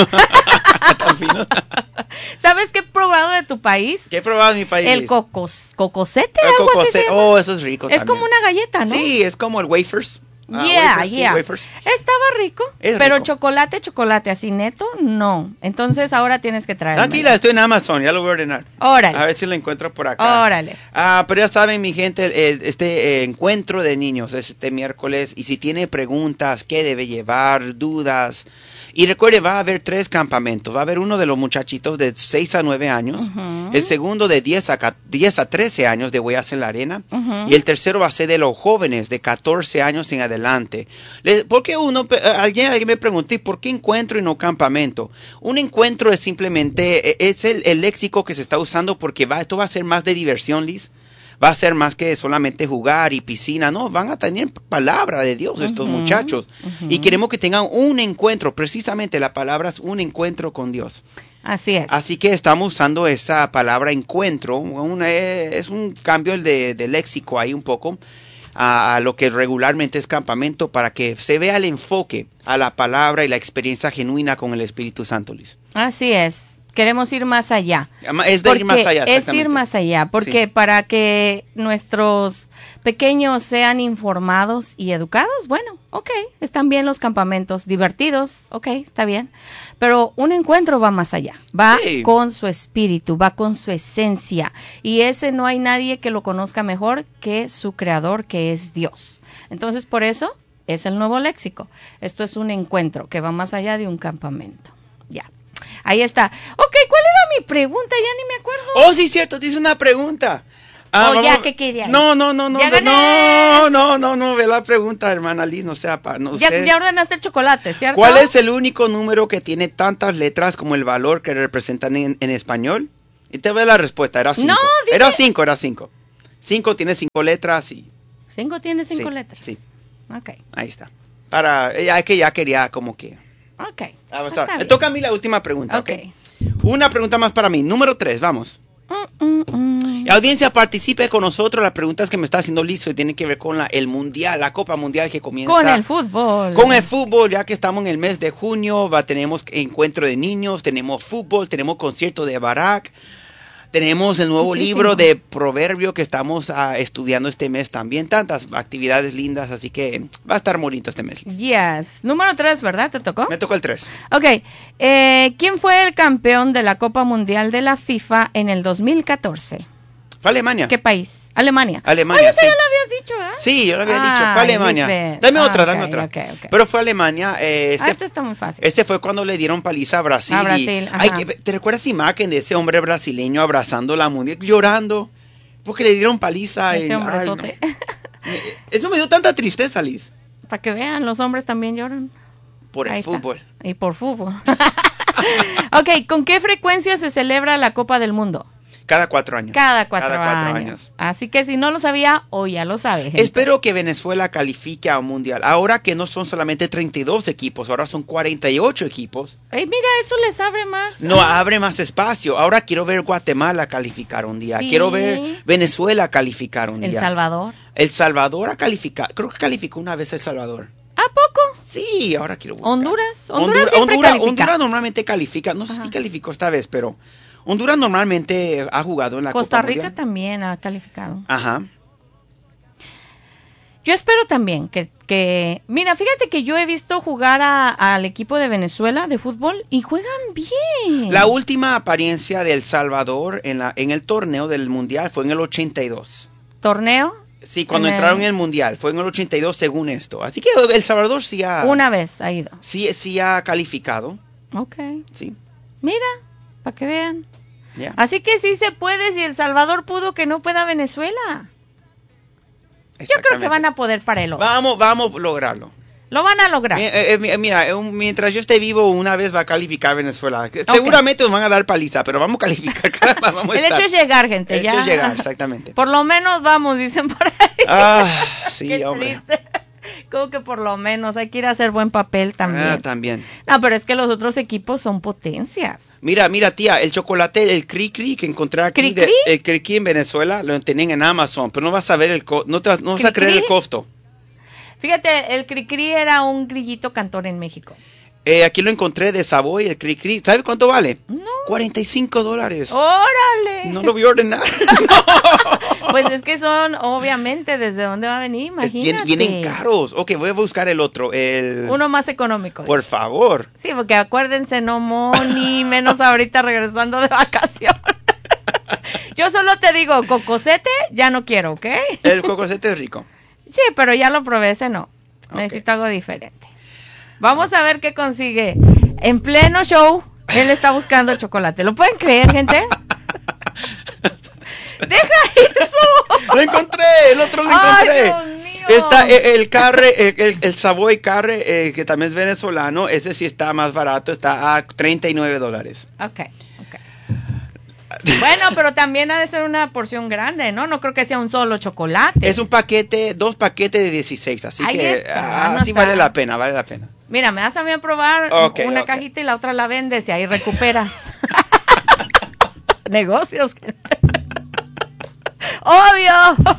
[SPEAKER 1] Tan fino.
[SPEAKER 2] ¿Sabes qué he probado de tu país?
[SPEAKER 1] ¿Qué he probado en mi país?
[SPEAKER 2] El
[SPEAKER 1] Liz?
[SPEAKER 2] cocos, cocosete,
[SPEAKER 1] El
[SPEAKER 2] algo así
[SPEAKER 1] cocose-
[SPEAKER 2] se llama.
[SPEAKER 1] Oh, eso es rico
[SPEAKER 2] Es
[SPEAKER 1] también.
[SPEAKER 2] como una galleta, ¿no?
[SPEAKER 1] Sí, es como el wafers. Ah,
[SPEAKER 2] yeah,
[SPEAKER 1] wafers, sí,
[SPEAKER 2] yeah.
[SPEAKER 1] wafers.
[SPEAKER 2] Estaba rico,
[SPEAKER 1] Es
[SPEAKER 2] pero
[SPEAKER 1] rico.
[SPEAKER 2] chocolate, chocolate, así neto, no. Entonces ahora tienes que traerme.
[SPEAKER 1] Tranquila, estoy en Amazon, ya lo voy a ordenar.
[SPEAKER 2] Órale.
[SPEAKER 1] A ver si lo encuentro por acá.
[SPEAKER 2] Órale.
[SPEAKER 1] Ah, pero ya saben, mi gente, el- este eh, encuentro de niños es este miércoles. Y si tiene preguntas, qué debe llevar, dudas. Y recuerde, va a haber tres campamentos. Va a haber uno de los muchachitos de seis a nueve años.
[SPEAKER 2] Ujú.
[SPEAKER 1] El segundo de diez a, ca- diez a trece años de Huellas en la Arena.
[SPEAKER 2] Ujú.
[SPEAKER 1] Y el tercero va a ser de los jóvenes de catorce años en adelante. Le- ¿Por qué uno? pe- Alguien, alguien me preguntó, ¿y por qué encuentro y no campamento? Un encuentro es simplemente, eh, es el, el léxico que se está usando porque va, esto va a ser más de diversión, Liz. Va a ser más que solamente jugar y piscina. No, van a tener palabra de Dios estos
[SPEAKER 2] Ujú,
[SPEAKER 1] muchachos.
[SPEAKER 2] ujú.
[SPEAKER 1] Y queremos que tengan un encuentro. Precisamente la palabra es un encuentro con Dios.
[SPEAKER 2] Así es.
[SPEAKER 1] Así que estamos usando esa palabra encuentro. Una, es un cambio de, de léxico ahí un poco a, a lo que regularmente es campamento para que se vea el enfoque a la palabra y la experiencia genuina con el Espíritu Santo, Liz.
[SPEAKER 2] Así es. Queremos ir más allá.
[SPEAKER 1] Es de ir más allá.
[SPEAKER 2] Es ir
[SPEAKER 1] exactamente.
[SPEAKER 2] más allá, porque
[SPEAKER 1] Sí.
[SPEAKER 2] para que nuestros pequeños sean informados y educados, bueno, ok, están bien los campamentos, divertidos, ok, está bien, pero un encuentro va más allá, va
[SPEAKER 1] Sí.
[SPEAKER 2] con su espíritu, va con su esencia, y ese no hay nadie que lo conozca mejor que su creador, que es Dios. Entonces, por eso es el nuevo léxico. Esto es un encuentro que va más allá de un campamento. Ya. Ahí está. Ok, ¿cuál era mi pregunta? Ya ni me acuerdo.
[SPEAKER 1] Oh, sí, cierto, dice una pregunta. Ah,
[SPEAKER 2] oh,
[SPEAKER 1] vamos,
[SPEAKER 2] ya que quede ahí.
[SPEAKER 1] No, no, no, no,
[SPEAKER 2] Ya
[SPEAKER 1] no,
[SPEAKER 2] gané.
[SPEAKER 1] no, no, no, no, ve la pregunta, hermana Liz, no sea para no,
[SPEAKER 2] Ya,
[SPEAKER 1] usted-
[SPEAKER 2] ya ordenaste el chocolate, ¿cierto?
[SPEAKER 1] ¿Cuál es el único número que tiene tantas letras como el valor que representan en, en español? Y te ve la respuesta, era cinco.
[SPEAKER 2] No, dime.
[SPEAKER 1] Era cinco, era cinco. Cinco tiene cinco letras y...
[SPEAKER 2] Cinco tiene cinco
[SPEAKER 1] sí,
[SPEAKER 2] letras.
[SPEAKER 1] Sí,
[SPEAKER 2] Ok,
[SPEAKER 1] ahí está. Para, ya que ya quería como que...
[SPEAKER 2] ok.
[SPEAKER 1] avanzar.
[SPEAKER 2] Está
[SPEAKER 1] Me
[SPEAKER 2] bien.
[SPEAKER 1] toca a mí la última pregunta, ¿ok?
[SPEAKER 2] Ok.
[SPEAKER 1] Una pregunta más para mí. Número tres, vamos.
[SPEAKER 2] Mm, mm, mm.
[SPEAKER 1] La audiencia participe con nosotros. Las preguntas que me está haciendo listo tienen que ver con la, el mundial, la Copa Mundial que comienza.
[SPEAKER 2] Con el fútbol.
[SPEAKER 1] Con el fútbol, ya que estamos en el mes de junio, va, tenemos encuentro de niños, tenemos fútbol, tenemos concierto de Barak, tenemos el nuevo
[SPEAKER 2] Muchísimo.
[SPEAKER 1] libro de Proverbio que estamos ah, estudiando este mes también. Tantas actividades lindas, así que va a estar bonito este mes.
[SPEAKER 2] Yes. Número tres, ¿verdad? ¿Te tocó?
[SPEAKER 1] Me tocó el tres.
[SPEAKER 2] Ok. Eh, ¿Quién fue el campeón de la Copa Mundial de la FIFA en el dos mil catorce?
[SPEAKER 1] Fue Alemania.
[SPEAKER 2] ¿Qué país? Alemania.
[SPEAKER 1] Alemania,
[SPEAKER 2] Ah, esa
[SPEAKER 1] sí.
[SPEAKER 2] ya lo habías dicho, ¿verdad?
[SPEAKER 1] Sí, yo lo había dicho,
[SPEAKER 2] Ay,
[SPEAKER 1] fue Alemania.
[SPEAKER 2] Lisbeth.
[SPEAKER 1] Dame otra,
[SPEAKER 2] Ah,
[SPEAKER 1] dame
[SPEAKER 2] ok,
[SPEAKER 1] otra.
[SPEAKER 2] ok, ok.
[SPEAKER 1] Pero fue Alemania. Eh,
[SPEAKER 2] Ah,
[SPEAKER 1] este,
[SPEAKER 2] este está muy fácil.
[SPEAKER 1] este fue cuando le dieron paliza a Brasil.
[SPEAKER 2] A
[SPEAKER 1] y-
[SPEAKER 2] Brasil,
[SPEAKER 1] ay,
[SPEAKER 2] ajá.
[SPEAKER 1] que- ¿te recuerdas esa imagen de ese hombre brasileño abrazando la mundial, llorando? Porque le dieron paliza.
[SPEAKER 2] Ese
[SPEAKER 1] en- ay,
[SPEAKER 2] hombrezote.
[SPEAKER 1] no. Me- Eso me dio tanta tristeza, Liz.
[SPEAKER 2] Para que vean, los hombres también lloran.
[SPEAKER 1] Por el
[SPEAKER 2] Ahí está.
[SPEAKER 1] fútbol.
[SPEAKER 2] Y por fútbol. Ok, ¿con qué frecuencia se celebra la Copa del Mundo?
[SPEAKER 1] Cada cuatro años.
[SPEAKER 2] Cada cuatro,
[SPEAKER 1] Cada cuatro
[SPEAKER 2] años.
[SPEAKER 1] años.
[SPEAKER 2] Así que si no lo sabía, hoy ya lo sabe. gente.
[SPEAKER 1] Espero que Venezuela califique a un mundial. Ahora que no son solamente treinta y dos equipos, ahora son cuarenta y ocho equipos.
[SPEAKER 2] Ey, mira, eso les abre más.
[SPEAKER 1] No
[SPEAKER 2] Ah,
[SPEAKER 1] abre más espacio. Ahora quiero ver Guatemala calificar un día.
[SPEAKER 2] Sí.
[SPEAKER 1] Quiero ver Venezuela calificar un
[SPEAKER 2] El
[SPEAKER 1] día.
[SPEAKER 2] Salvador.
[SPEAKER 1] El Salvador ha calificado. Creo que calificó una vez El Salvador.
[SPEAKER 2] ¿A poco?
[SPEAKER 1] Sí, ahora quiero buscar.
[SPEAKER 2] Honduras. Honduras siempre
[SPEAKER 1] Honduras,
[SPEAKER 2] califica.
[SPEAKER 1] Honduras normalmente califica. No sé
[SPEAKER 2] Ajá.
[SPEAKER 1] si calificó esta vez, pero Honduras normalmente ha jugado en la
[SPEAKER 2] Costa
[SPEAKER 1] Copa
[SPEAKER 2] Rica
[SPEAKER 1] Mundial.
[SPEAKER 2] también ha calificado.
[SPEAKER 1] Ajá.
[SPEAKER 2] Yo espero también que, que... Mira, fíjate que yo he visto jugar a- al equipo de Venezuela de fútbol y juegan bien.
[SPEAKER 1] La última apariencia de El Salvador en, la, en el torneo del Mundial fue en el ochenta y dos.
[SPEAKER 2] ¿Torneo?
[SPEAKER 1] Sí, cuando
[SPEAKER 2] En el-
[SPEAKER 1] entraron en el Mundial. Fue en el ochenta y dos según esto. Así que El Salvador sí ha,
[SPEAKER 2] Una vez ha ido.
[SPEAKER 1] sí, sí ha calificado.
[SPEAKER 2] Ok.
[SPEAKER 1] Sí.
[SPEAKER 2] Mira, para que vean.
[SPEAKER 1] Ya.
[SPEAKER 2] Así que sí se puede, si El Salvador pudo, que no pueda Venezuela. Yo creo que
[SPEAKER 1] Exactamente.
[SPEAKER 2] van a poder para el otro.
[SPEAKER 1] Vamos, vamos a lograrlo.
[SPEAKER 2] Lo van a lograr.
[SPEAKER 1] Mi- eh, eh, mira, eh, un- mientras yo esté vivo, una vez va a calificar Venezuela. Seguramente nos van a dar paliza, pero vamos a calificar. caramba, vamos a
[SPEAKER 2] El
[SPEAKER 1] estar.
[SPEAKER 2] hecho es llegar, gente.
[SPEAKER 1] El
[SPEAKER 2] ya.
[SPEAKER 1] hecho es llegar, exactamente.
[SPEAKER 2] Por lo menos vamos, dicen por ahí.
[SPEAKER 1] Ah, sí,
[SPEAKER 2] Qué
[SPEAKER 1] hombre.
[SPEAKER 2] triste. Como que por lo menos hay que ir a hacer buen papel también.
[SPEAKER 1] Ah, también.
[SPEAKER 2] No, pero es que los otros equipos son potencias.
[SPEAKER 1] Mira, mira, tía, el chocolate, el cri cri que encontré aquí,
[SPEAKER 2] ¿Cri
[SPEAKER 1] de-
[SPEAKER 2] cri?
[SPEAKER 1] el cri cri en Venezuela, lo tienen en Amazon, pero no vas a ver el co- no, te, vas- no vas a
[SPEAKER 2] ¿Cri
[SPEAKER 1] creer el
[SPEAKER 2] cri?
[SPEAKER 1] costo.
[SPEAKER 2] Fíjate, el cri-cri era un grillito cantor en México.
[SPEAKER 1] Eh, aquí lo encontré de Savoy, el cri cri. ¿Sabe cuánto vale?
[SPEAKER 2] No.
[SPEAKER 1] cuarenta y cinco dólares.
[SPEAKER 2] ¡Órale!
[SPEAKER 1] No lo voy a ordenar.
[SPEAKER 2] Pues es que son, obviamente, ¿desde dónde va a venir?
[SPEAKER 1] Es-
[SPEAKER 2] Imagínate.
[SPEAKER 1] vienen, vienen caros. Ok, voy a buscar el otro. El...
[SPEAKER 2] Uno más económico.
[SPEAKER 1] Por favor.
[SPEAKER 2] Sí, porque acuérdense, no money, menos ahorita regresando de vacaciones. Yo solo te digo, cocosete, ya no quiero, ¿ok?
[SPEAKER 1] El cocosete es rico.
[SPEAKER 2] Sí, pero ya lo probé, ese no.
[SPEAKER 1] Ok.
[SPEAKER 2] Necesito algo diferente. Vamos a ver qué consigue. En pleno show, él está buscando chocolate. ¿Lo pueden creer, gente? ¡Deja eso!
[SPEAKER 1] Lo encontré, el otro lo
[SPEAKER 2] ¡Ay,
[SPEAKER 1] encontré.
[SPEAKER 2] Dios mío!
[SPEAKER 1] Está el, el carre, el, el, el Savoy Carre, eh, que también es venezolano. Ese sí está más barato, está a treinta y nueve dólares.
[SPEAKER 2] Ok, ok. Bueno, pero también ha de ser una porción grande, ¿no? No creo que sea un solo chocolate.
[SPEAKER 1] Es un paquete, dos paquetes de dieciséis, así
[SPEAKER 2] Ahí
[SPEAKER 1] que
[SPEAKER 2] está,
[SPEAKER 1] ah,
[SPEAKER 2] no
[SPEAKER 1] sí
[SPEAKER 2] está.
[SPEAKER 1] vale la pena, vale la pena.
[SPEAKER 2] Mira, me das a mí a probar
[SPEAKER 1] Ok,
[SPEAKER 2] una
[SPEAKER 1] ok.
[SPEAKER 2] cajita y la otra la vendes y ahí recuperas. Negocios. Obvio.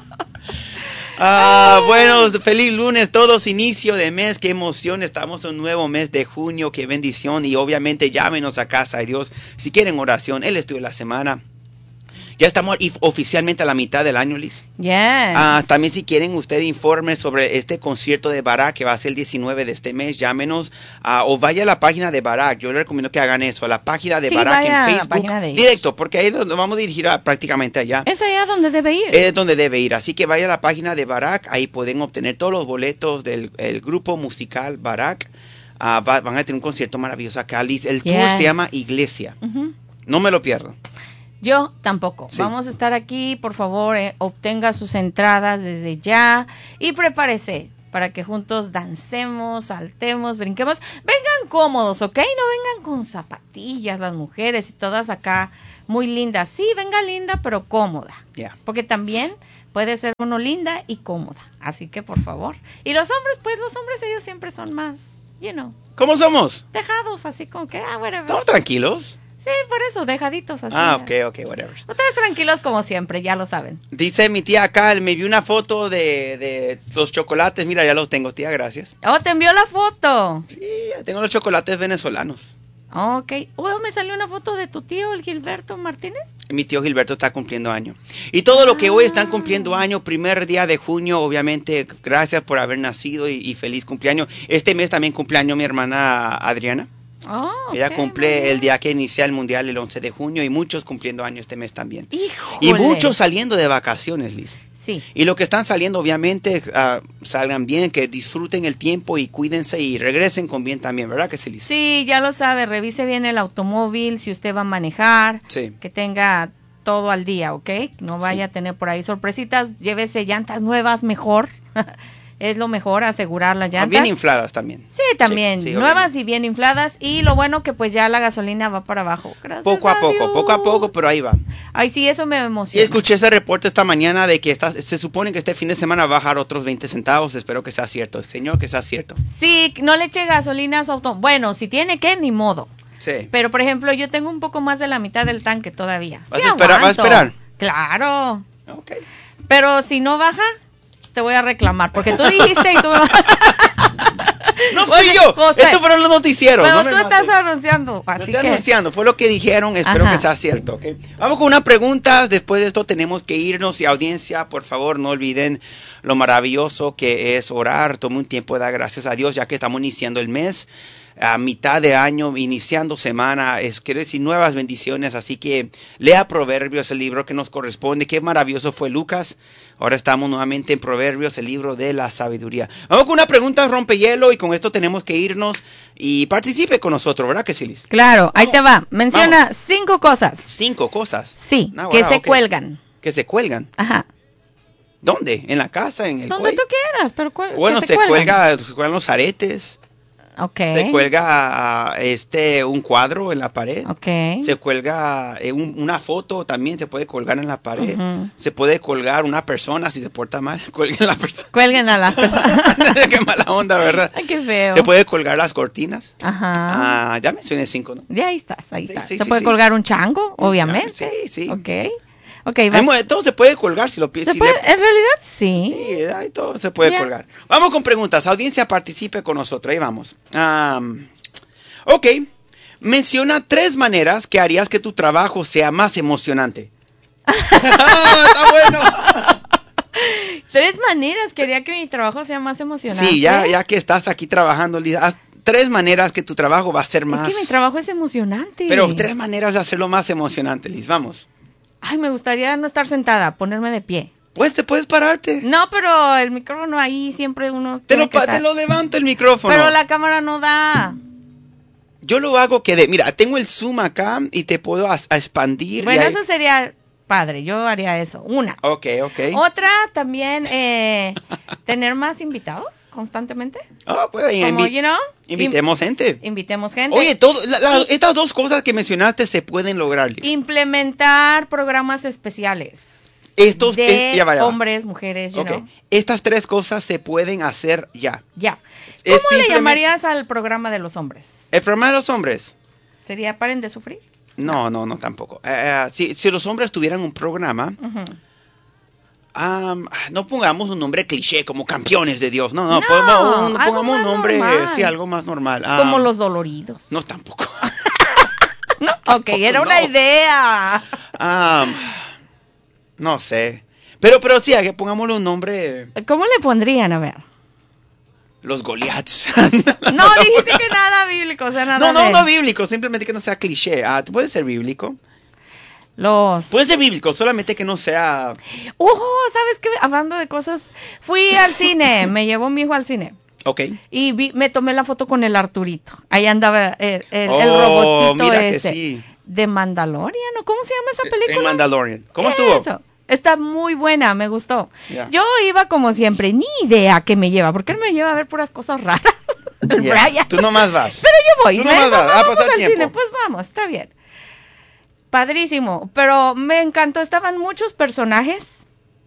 [SPEAKER 1] Ah, bueno, feliz lunes, todos, inicio de mes, qué emoción, estamos en un nuevo mes de junio, qué bendición, y obviamente llámenos a casa de Dios si quieren oración, el estudio de la semana. Ya estamos if- oficialmente a la mitad del año, Liz.
[SPEAKER 2] Yes.
[SPEAKER 1] Ah, también si quieren usted informe sobre este concierto de Barak que va a ser el diecinueve de este mes, llámenos ah, o vaya a la página de Barak. Yo le recomiendo que hagan eso, a la página de
[SPEAKER 2] Sí,
[SPEAKER 1] Barak
[SPEAKER 2] vaya
[SPEAKER 1] en
[SPEAKER 2] a la
[SPEAKER 1] Facebook,
[SPEAKER 2] página de ellos.
[SPEAKER 1] directo, porque ahí nos vamos a dirigir a- prácticamente allá.
[SPEAKER 2] Es allá donde debe ir.
[SPEAKER 1] Es donde debe ir, así que vaya a la página de Barak, ahí pueden obtener todos los boletos del el grupo musical Barak. Uh, va, van a tener un concierto maravilloso acá, Liz. El
[SPEAKER 2] Yes.
[SPEAKER 1] tour se llama Iglesia.
[SPEAKER 2] Ujú.
[SPEAKER 1] No me lo pierdo.
[SPEAKER 2] Yo tampoco.
[SPEAKER 1] Sí.
[SPEAKER 2] Vamos a estar aquí, por favor, eh, obtenga sus entradas desde ya y prepárese para que juntos dancemos, saltemos, brinquemos. Vengan cómodos, ¿ok? No vengan con zapatillas las mujeres y todas acá muy lindas. Sí, venga linda, pero cómoda.
[SPEAKER 1] Yeah.
[SPEAKER 2] Porque también puede ser uno linda y cómoda. Así que, por favor. Y los hombres, pues los hombres ellos siempre son más, you know,
[SPEAKER 1] ¿Cómo somos?
[SPEAKER 2] dejados, así como que, ah, whatever.
[SPEAKER 1] ¿Estamos tranquilos?
[SPEAKER 2] Sí, por eso, dejaditos así.
[SPEAKER 1] Ah, ok, ok, whatever.
[SPEAKER 2] Ustedes tranquilos como siempre, ya lo saben.
[SPEAKER 1] Dice mi tía acá, me vio una foto de, de los chocolates. Mira, ya los tengo, tía, gracias.
[SPEAKER 2] Oh, te envió la foto.
[SPEAKER 1] Sí, ya tengo los chocolates venezolanos.
[SPEAKER 2] Ok. Oh, me salió una foto de tu tío, el Gilberto Martínez.
[SPEAKER 1] Mi tío Gilberto está cumpliendo año. Y todo lo que hoy están cumpliendo año, primer día de junio, obviamente, gracias por haber nacido y, y feliz cumpleaños. Este mes también cumpleaños mi hermana Adriana.
[SPEAKER 2] Oh,
[SPEAKER 1] Ella
[SPEAKER 2] ok,
[SPEAKER 1] cumple
[SPEAKER 2] muy bien.
[SPEAKER 1] el día que inicia el mundial, el once de junio, y muchos cumpliendo año este mes también.
[SPEAKER 2] Híjole.
[SPEAKER 1] Y muchos saliendo de vacaciones, Liz.
[SPEAKER 2] Sí.
[SPEAKER 1] Y los que están saliendo, obviamente, uh, salgan bien, que disfruten el tiempo y cuídense y regresen con bien también, ¿verdad que sí, Liz?
[SPEAKER 2] Sí, ya lo sabe, revise bien el automóvil, si usted va a manejar,
[SPEAKER 1] Sí.
[SPEAKER 2] que tenga todo al día, ¿ok? No vaya
[SPEAKER 1] Sí.
[SPEAKER 2] a tener por ahí sorpresitas, llévese llantas nuevas mejor. Es lo mejor, asegurar las
[SPEAKER 1] Ah,
[SPEAKER 2] llantas.
[SPEAKER 1] bien infladas también.
[SPEAKER 2] Sí, también,
[SPEAKER 1] Sí, sí,
[SPEAKER 2] nuevas
[SPEAKER 1] obviamente.
[SPEAKER 2] y bien infladas. Y lo bueno que pues ya la gasolina va para abajo. Gracias
[SPEAKER 1] Poco a poco,
[SPEAKER 2] Dios.
[SPEAKER 1] poco a poco, pero ahí va.
[SPEAKER 2] Ay, sí, eso me
[SPEAKER 1] Y
[SPEAKER 2] emociona.
[SPEAKER 1] escuché ese reporte esta mañana de que está, se supone que este fin de semana va a bajar otros veinte centavos. Espero que sea cierto, señor, que sea cierto.
[SPEAKER 2] Sí, no le eche gasolina a su auto. Bueno, si tiene que, ni modo.
[SPEAKER 1] Sí.
[SPEAKER 2] Pero, por ejemplo, yo tengo un poco más de la mitad del tanque todavía.
[SPEAKER 1] ¿Vas
[SPEAKER 2] Sí
[SPEAKER 1] a esperar- vas a
[SPEAKER 2] aguanto.
[SPEAKER 1] esperar?
[SPEAKER 2] Claro.
[SPEAKER 1] Ok.
[SPEAKER 2] Pero si no baja, te voy a reclamar. Porque tú dijiste y tú me...
[SPEAKER 1] No fui
[SPEAKER 2] Oye,
[SPEAKER 1] yo.
[SPEAKER 2] José,
[SPEAKER 1] Estos fueron los noticieros.
[SPEAKER 2] Pero
[SPEAKER 1] no me
[SPEAKER 2] tú estás
[SPEAKER 1] mates.
[SPEAKER 2] anunciando.
[SPEAKER 1] Lo
[SPEAKER 2] Así
[SPEAKER 1] estoy
[SPEAKER 2] que...
[SPEAKER 1] anunciando, fue lo que dijeron, espero
[SPEAKER 2] Ajá.
[SPEAKER 1] que sea cierto. ¿Ok? Vamos con una pregunta, después de esto tenemos que irnos y audiencia, por favor no olviden lo maravilloso que es orar, tome un tiempo de dar gracias a Dios ya que estamos iniciando el mes, a mitad de año, iniciando semana, es, quiero decir nuevas bendiciones, así que lea Proverbios, el libro que nos corresponde, qué maravilloso fue Lucas. Ahora estamos nuevamente en Proverbios, el libro de la sabiduría. Vamos con una pregunta rompehielo y con esto tenemos que irnos y participe con nosotros, ¿verdad que sí, Liz?
[SPEAKER 2] Claro, ahí
[SPEAKER 1] Vamos.
[SPEAKER 2] te va. Menciona cinco cosas.
[SPEAKER 1] Cinco cosas.
[SPEAKER 2] Sí,
[SPEAKER 1] Ah,
[SPEAKER 2] que
[SPEAKER 1] bueno,
[SPEAKER 2] se
[SPEAKER 1] ok.
[SPEAKER 2] cuelgan.
[SPEAKER 1] Que se cuelgan.
[SPEAKER 2] Ajá.
[SPEAKER 1] ¿Dónde? ¿En la casa? ¿En el
[SPEAKER 2] Donde
[SPEAKER 1] cuello?
[SPEAKER 2] tú quieras, pero cuel-
[SPEAKER 1] Bueno,
[SPEAKER 2] que
[SPEAKER 1] se,
[SPEAKER 2] cuelgan.
[SPEAKER 1] cuelga, se cuelgan los aretes.
[SPEAKER 2] Ok.
[SPEAKER 1] Se cuelga ah, este un cuadro en la pared.
[SPEAKER 2] Ok.
[SPEAKER 1] Se cuelga eh, un- una foto también se puede colgar en la pared.
[SPEAKER 2] Ujú.
[SPEAKER 1] Se puede colgar una persona si se porta mal. Cuelguen la persona.
[SPEAKER 2] Cuelguen a las personas.
[SPEAKER 1] Qué mala onda, ¿verdad?
[SPEAKER 2] Ay, qué feo.
[SPEAKER 1] Se puede colgar las cortinas.
[SPEAKER 2] Ajá.
[SPEAKER 1] Ah, ya mencioné cinco, ¿no?
[SPEAKER 2] Ya ahí estás, ahí
[SPEAKER 1] Sí,
[SPEAKER 2] estás.
[SPEAKER 1] sí,
[SPEAKER 2] se
[SPEAKER 1] sí,
[SPEAKER 2] puede
[SPEAKER 1] sí.
[SPEAKER 2] colgar un chango, obviamente.
[SPEAKER 1] Sí, sí.
[SPEAKER 2] Ok. Ok,
[SPEAKER 1] Hay
[SPEAKER 2] va.
[SPEAKER 1] mo- todo se puede colgar si lo
[SPEAKER 2] ¿Se
[SPEAKER 1] piensas.
[SPEAKER 2] puede? En realidad, sí.
[SPEAKER 1] Sí, ahí todo se puede
[SPEAKER 2] Ya.
[SPEAKER 1] colgar. Vamos con preguntas. Audiencia, participe con nosotros. Ahí vamos. Um, ok. Menciona tres maneras que harías que tu trabajo sea más emocionante. ¡Ah, está bueno!
[SPEAKER 2] Tres maneras quería que mi trabajo sea más emocionante.
[SPEAKER 1] Sí, ya, ya que estás aquí trabajando, Liz, haz tres maneras que tu trabajo va a ser más.
[SPEAKER 2] Es que mi trabajo es emocionante.
[SPEAKER 1] Pero tres maneras de hacerlo más emocionante, Liz. Vamos.
[SPEAKER 2] Ay, me gustaría no estar sentada, ponerme de pie.
[SPEAKER 1] Pues te puedes pararte.
[SPEAKER 2] No, pero el micrófono ahí siempre uno
[SPEAKER 1] Te
[SPEAKER 2] tiene
[SPEAKER 1] lo,
[SPEAKER 2] que
[SPEAKER 1] pa-
[SPEAKER 2] estar.
[SPEAKER 1] te lo levanto el micrófono.
[SPEAKER 2] Pero la cámara no da.
[SPEAKER 1] Yo lo hago que de. Mira, tengo el zoom acá y te puedo as- a expandir. y
[SPEAKER 2] Bueno,
[SPEAKER 1] ahí-
[SPEAKER 2] eso sería padre. Yo haría eso. Una.
[SPEAKER 1] Ok, ok.
[SPEAKER 2] Otra también, eh, tener más invitados constantemente.
[SPEAKER 1] Oh, pues,
[SPEAKER 2] Como,
[SPEAKER 1] invi-
[SPEAKER 2] you know,
[SPEAKER 1] invitemos gente.
[SPEAKER 2] in- invitemos gente.
[SPEAKER 1] Oye, todo, la- la- estas dos cosas que mencionaste se pueden lograr, Liz.
[SPEAKER 2] Implementar programas especiales.
[SPEAKER 1] Estos
[SPEAKER 2] de
[SPEAKER 1] eh, ya va, ya va.
[SPEAKER 2] hombres, mujeres, you
[SPEAKER 1] Ok.
[SPEAKER 2] know.
[SPEAKER 1] Estas tres cosas se pueden hacer ya.
[SPEAKER 2] Ya.
[SPEAKER 1] Es
[SPEAKER 2] ¿Cómo le
[SPEAKER 1] simplemente-
[SPEAKER 2] llamarías al programa de los hombres?
[SPEAKER 1] El problema de los hombres.
[SPEAKER 2] ¿Sería paren de sufrir?
[SPEAKER 1] No, no, no tampoco. Eh, eh, si, si los hombres tuvieran un programa,
[SPEAKER 2] Ujú.
[SPEAKER 1] am, no pongamos un nombre cliché como campeones de Dios. No, no,
[SPEAKER 2] No,
[SPEAKER 1] pongamos un,
[SPEAKER 2] algo
[SPEAKER 1] pongamos un
[SPEAKER 2] más
[SPEAKER 1] nombre,
[SPEAKER 2] normal.
[SPEAKER 1] sí, algo más normal. Am,
[SPEAKER 2] Como los doloridos.
[SPEAKER 1] No, tampoco.
[SPEAKER 2] No, ok, era una
[SPEAKER 1] no.
[SPEAKER 2] idea.
[SPEAKER 1] Am, no sé. Pero, pero sí, que pongámosle un nombre.
[SPEAKER 2] ¿Cómo le pondrían? A ver.
[SPEAKER 1] Los Goliaths.
[SPEAKER 2] No, dijiste que nada bíblico, o sea, nada
[SPEAKER 1] No, no,
[SPEAKER 2] de-
[SPEAKER 1] no bíblico, simplemente que no sea cliché. Ah, puede ser bíblico.
[SPEAKER 2] Los...
[SPEAKER 1] Puede ser bíblico, solamente que no sea.
[SPEAKER 2] ¡Ojo! ¿Sabes qué? Hablando de cosas, fui al cine, me llevó mi hijo al cine.
[SPEAKER 1] Ok.
[SPEAKER 2] Y vi, me tomé la foto con el Arturito. Ahí andaba el, el,
[SPEAKER 1] Oh,
[SPEAKER 2] el robotcito
[SPEAKER 1] mira que
[SPEAKER 2] ese.
[SPEAKER 1] sí.
[SPEAKER 2] De Mandalorian, ¿o cómo se llama esa película?
[SPEAKER 1] En Mandalorian. ¿Cómo estuvo?
[SPEAKER 2] Eso. Está muy buena, me gustó.
[SPEAKER 1] Yeah.
[SPEAKER 2] Yo iba como siempre, ni idea qué me lleva, porque él me lleva a ver puras cosas raras.
[SPEAKER 1] Yeah.
[SPEAKER 2] Brian.
[SPEAKER 1] Tú nomás vas.
[SPEAKER 2] Pero yo voy,
[SPEAKER 1] Tú
[SPEAKER 2] ¿no?
[SPEAKER 1] nomás vas a
[SPEAKER 2] Vamos
[SPEAKER 1] pasar
[SPEAKER 2] al
[SPEAKER 1] tiempo.
[SPEAKER 2] cine, pues vamos, está bien. Padrísimo, pero me encantó, estaban muchos personajes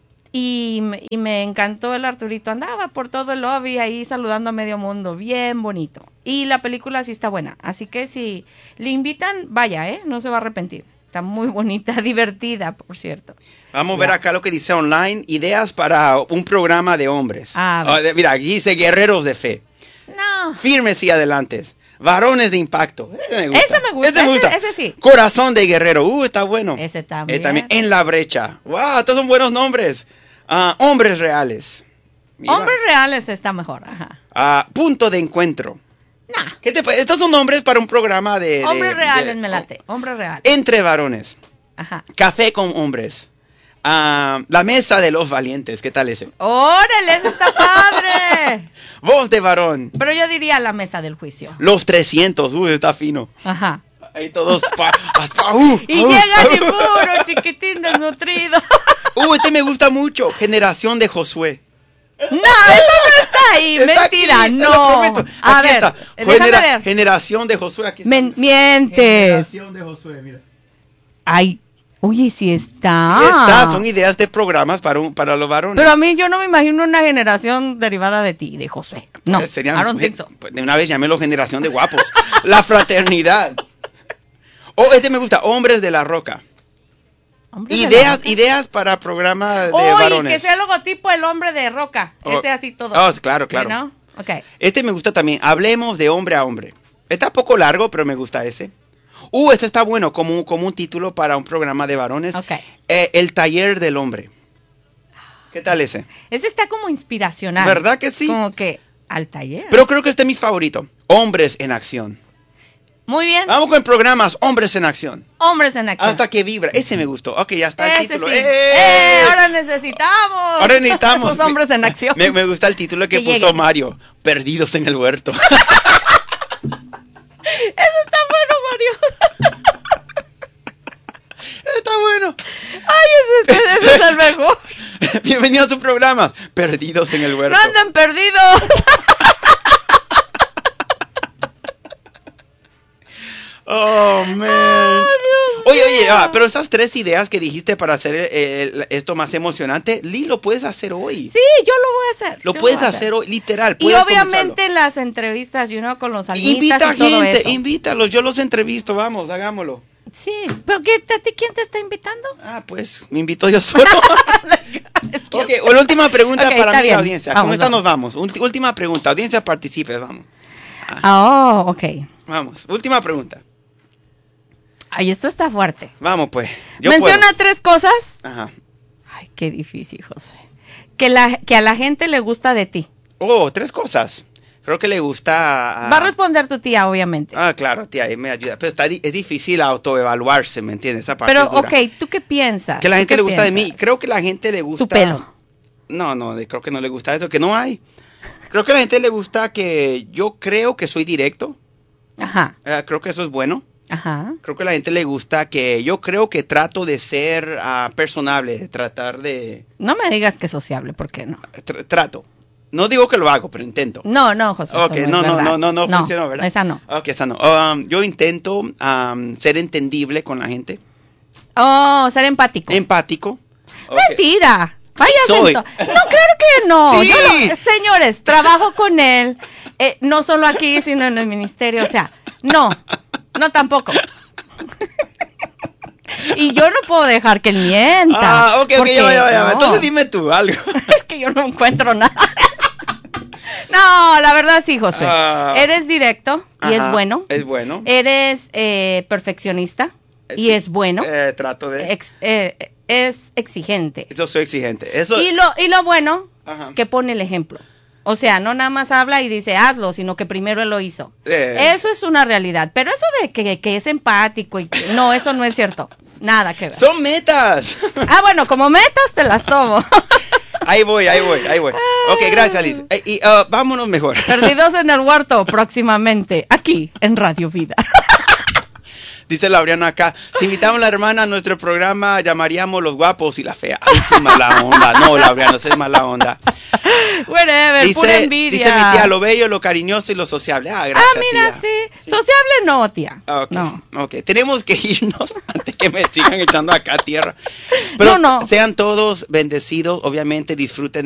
[SPEAKER 2] y, y me encantó el Arturito, andaba por todo el lobby ahí saludando a medio mundo, bien bonito. Y la película sí está buena, así que si le invitan, vaya, ¿eh? No se va a arrepentir. Está muy bonita, divertida, por cierto.
[SPEAKER 1] Vamos a ver acá lo que dice online. Ideas para un programa de hombres.
[SPEAKER 2] Ah,
[SPEAKER 1] Oh, de- mira, aquí dice guerreros de fe.
[SPEAKER 2] No.
[SPEAKER 1] Firmes y adelantes. Varones de impacto. Ese me gusta.
[SPEAKER 2] Ese me gusta,
[SPEAKER 1] Ese, me gusta.
[SPEAKER 2] ese- ese sí.
[SPEAKER 1] Corazón de guerrero. Uh, está bueno.
[SPEAKER 2] Ese también.
[SPEAKER 1] Eh, también. En la brecha. Wow, estos son buenos nombres. Ah, hombres reales. Mira.
[SPEAKER 2] Hombres reales está mejor, ajá.
[SPEAKER 1] Ah, punto de encuentro.
[SPEAKER 2] Nah.
[SPEAKER 1] ¿Qué te parece? Estos son nombres para un programa de... de-
[SPEAKER 2] Hombres reales
[SPEAKER 1] de-
[SPEAKER 2] me late, hombres reales.
[SPEAKER 1] Entre varones.
[SPEAKER 2] Ajá.
[SPEAKER 1] Café con hombres. Ah, la mesa de los valientes. ¿Qué tal ese?
[SPEAKER 2] ¡Órale, eso está padre!
[SPEAKER 1] Voz de varón.
[SPEAKER 2] Pero yo diría la mesa del juicio.
[SPEAKER 1] Los trescientos. Uy, está fino.
[SPEAKER 2] Ajá.
[SPEAKER 1] Ahí todos... pa- pa- uh,
[SPEAKER 2] Y
[SPEAKER 1] uh,
[SPEAKER 2] llega
[SPEAKER 1] uh.
[SPEAKER 2] de puro, chiquitín, desnutrido.
[SPEAKER 1] Uh, este me gusta mucho. Generación de Josué.
[SPEAKER 2] No, eso no está ahí,
[SPEAKER 1] Está
[SPEAKER 2] mentira,
[SPEAKER 1] aquí, te lo
[SPEAKER 2] no.
[SPEAKER 1] prometo.
[SPEAKER 2] A
[SPEAKER 1] Aquí
[SPEAKER 2] ver,
[SPEAKER 1] está.
[SPEAKER 2] déjame
[SPEAKER 1] Genera-
[SPEAKER 2] ver.
[SPEAKER 1] Generación de Josué. Aquí está.
[SPEAKER 2] Men- mientes.
[SPEAKER 1] Generación de Josué, mira.
[SPEAKER 2] Ay, oye, sí está.
[SPEAKER 1] Sí está, son ideas de programas para, un, para los varones.
[SPEAKER 2] Pero a mí yo no me imagino una generación derivada de ti, de Josué. No,
[SPEAKER 1] Eh, serían-
[SPEAKER 2] I don't think so.
[SPEAKER 1] pues, de una vez llamé generación de guapos. La fraternidad. Oh, este me gusta. Hombres de la roca.
[SPEAKER 2] Hombre de la
[SPEAKER 1] Ideas,
[SPEAKER 2] roca.
[SPEAKER 1] ideas para programas de
[SPEAKER 2] Uy,
[SPEAKER 1] varones.
[SPEAKER 2] que sea el logotipo el hombre de roca.
[SPEAKER 1] Oh.
[SPEAKER 2] Ese así todo.
[SPEAKER 1] Oh, claro, claro.
[SPEAKER 2] You know? Ok.
[SPEAKER 1] Este me gusta también. Hablemos de hombre a hombre. Está poco largo, pero me gusta ese. Uh, este está bueno como, como un título para un programa de varones.
[SPEAKER 2] Ok.
[SPEAKER 1] Eh, el taller del hombre. ¿Qué tal ese?
[SPEAKER 2] Ese está como inspiracional.
[SPEAKER 1] ¿Verdad que sí?
[SPEAKER 2] Como que al taller.
[SPEAKER 1] Pero creo que este es mi favorito. Hombres en acción.
[SPEAKER 2] Muy bien.
[SPEAKER 1] Vamos con programas Hombres en acción.
[SPEAKER 2] Hombres en acción.
[SPEAKER 1] Hasta que vibra. Ese me gustó. Ok, ya está el
[SPEAKER 2] Ese
[SPEAKER 1] título.
[SPEAKER 2] sí.
[SPEAKER 1] ¡Eh!
[SPEAKER 2] ¡Eh! Ahora necesitamos.
[SPEAKER 1] Ahora necesitamos.
[SPEAKER 2] Esos hombres en acción.
[SPEAKER 1] Me, me gusta el título que,
[SPEAKER 2] Que
[SPEAKER 1] puso
[SPEAKER 2] lleguen.
[SPEAKER 1] Mario. Perdidos en el huerto.
[SPEAKER 2] Eso está bueno, Mario.
[SPEAKER 1] Está bueno.
[SPEAKER 2] Ay, ese, ese- ese es el mejor.
[SPEAKER 1] Bienvenido a tu programa. Perdidos en el huerto.
[SPEAKER 2] No anden perdidos.
[SPEAKER 1] Oh, man. Oye, oye, ah, pero esas tres ideas que dijiste para hacer eh, el- esto más emocionante, Lee, lo puedes hacer hoy.
[SPEAKER 2] Sí, yo lo voy a hacer.
[SPEAKER 1] Lo
[SPEAKER 2] yo
[SPEAKER 1] puedes
[SPEAKER 2] voy a
[SPEAKER 1] hacer hoy, literal.
[SPEAKER 2] Y
[SPEAKER 1] puedes
[SPEAKER 2] obviamente en las entrevistas, you know, con los
[SPEAKER 1] comenzarlo.
[SPEAKER 2] salmistas
[SPEAKER 1] Invita
[SPEAKER 2] y todo
[SPEAKER 1] gente,
[SPEAKER 2] eso.
[SPEAKER 1] invítalos. Yo los entrevisto, vamos, hagámoslo.
[SPEAKER 2] Sí, pero ¿qué, a ti quién te está invitando?
[SPEAKER 1] Ah, pues me invito yo solo. Ok, o la última pregunta
[SPEAKER 2] Ok,
[SPEAKER 1] para
[SPEAKER 2] está
[SPEAKER 1] mi
[SPEAKER 2] bien.
[SPEAKER 1] audiencia.
[SPEAKER 2] Vamos,
[SPEAKER 1] Con esta
[SPEAKER 2] vamos.
[SPEAKER 1] nos vamos. Ulti- última pregunta. Audiencia, participe, vamos.
[SPEAKER 2] Oh, ok.
[SPEAKER 1] Vamos, última pregunta.
[SPEAKER 2] Ay, esto está fuerte.
[SPEAKER 1] Vamos, pues. Yo
[SPEAKER 2] Menciona
[SPEAKER 1] puedo.
[SPEAKER 2] tres cosas.
[SPEAKER 1] Ajá.
[SPEAKER 2] Ay, qué difícil, José. Que, la, que a la gente le gusta de ti.
[SPEAKER 1] Oh, tres cosas. Creo que le gusta. a-
[SPEAKER 2] Va a responder tu tía, obviamente.
[SPEAKER 1] Ah, claro, tía, ahí me ayuda. Pero está, di- es difícil autoevaluarse, ¿me entiendes? Esa parte
[SPEAKER 2] Pero,
[SPEAKER 1] es dura.
[SPEAKER 2] ok, ¿tú qué piensas?
[SPEAKER 1] Que la
[SPEAKER 2] ¿Tú
[SPEAKER 1] gente
[SPEAKER 2] qué
[SPEAKER 1] le gusta de
[SPEAKER 2] piensas?
[SPEAKER 1] mí. Creo que la gente le gusta.
[SPEAKER 2] Tu pelo.
[SPEAKER 1] No, no, de- creo que no le gusta eso, que no hay. Creo que a la gente le gusta que yo creo que soy directo.
[SPEAKER 2] Ajá,
[SPEAKER 1] Eh, creo que eso es bueno.
[SPEAKER 2] ajá.
[SPEAKER 1] Creo que a la gente le gusta que yo creo que trato de ser ah, personable, de tratar de...
[SPEAKER 2] No me digas que es sociable, ¿por qué no?
[SPEAKER 1] tr- trato. No digo que lo hago, pero intento.
[SPEAKER 2] No, no, José. eso
[SPEAKER 1] Ok,
[SPEAKER 2] es
[SPEAKER 1] no, no,
[SPEAKER 2] verdad.
[SPEAKER 1] no, no, no, funcionó, ¿verdad?
[SPEAKER 2] Esa no.
[SPEAKER 1] Ok, esa no. Um, yo intento um, ser entendible con la gente,
[SPEAKER 2] Oh, ser empático.
[SPEAKER 1] empático. Ok.
[SPEAKER 2] Mentira. Vaya
[SPEAKER 1] soy.
[SPEAKER 2] acento. No, claro que no.
[SPEAKER 1] Sí.
[SPEAKER 2] Yo no- señores, trabajo con él, eh, no solo aquí, sino en el ministerio. O sea, no, no tampoco. Y yo no puedo dejar que él mienta.
[SPEAKER 1] Ah, ok, ok,
[SPEAKER 2] porque
[SPEAKER 1] ya va, ya va, ya va.
[SPEAKER 2] no.
[SPEAKER 1] Entonces dime tú algo.
[SPEAKER 2] Es que yo no encuentro nada. No, la verdad sí, José.
[SPEAKER 1] Ah.
[SPEAKER 2] Eres directo y es
[SPEAKER 1] Ajá,
[SPEAKER 2] bueno.
[SPEAKER 1] Es bueno.
[SPEAKER 2] Eres eh, perfeccionista y
[SPEAKER 1] Sí,
[SPEAKER 2] es bueno.
[SPEAKER 1] eh, trato de...
[SPEAKER 2] Ex- eh, es exigente.
[SPEAKER 1] Eso soy exigente. Eso...
[SPEAKER 2] Y lo, y lo bueno,
[SPEAKER 1] Ajá.
[SPEAKER 2] que pone el ejemplo. O sea, no nada más habla y dice hazlo, sino que primero él lo hizo.
[SPEAKER 1] Eh.
[SPEAKER 2] Eso es una realidad. Pero eso de que, que es empático y que- no, eso no es cierto. Nada que ver.
[SPEAKER 1] Son metas.
[SPEAKER 2] Ah, bueno, como metas te las tomo.
[SPEAKER 1] Ahí voy, ahí voy, ahí voy. Ok, gracias, Liz. Eh, y uh, vámonos mejor.
[SPEAKER 2] Perdidos en el huerto, próximamente, aquí, en Radio Vida.
[SPEAKER 1] Dice Laureano acá, si invitamos a la hermana a nuestro programa, llamaríamos Los Guapos y la Fea. Ay, qué mala onda. No, Laureano, esa es mala onda.
[SPEAKER 2] Whatever,
[SPEAKER 1] dice,
[SPEAKER 2] pura envidia.
[SPEAKER 1] Dice mi tía, lo bello, lo cariñoso y lo sociable. Ah, gracias,
[SPEAKER 2] Ah, mira,
[SPEAKER 1] tía.
[SPEAKER 2] sí.
[SPEAKER 1] Sí.
[SPEAKER 2] Sociable no, tía.
[SPEAKER 1] Ok,
[SPEAKER 2] No.
[SPEAKER 1] ok. Tenemos que irnos antes que me sigan echando acá a tierra. Pero
[SPEAKER 2] No, no.
[SPEAKER 1] sean todos bendecidos, obviamente disfruten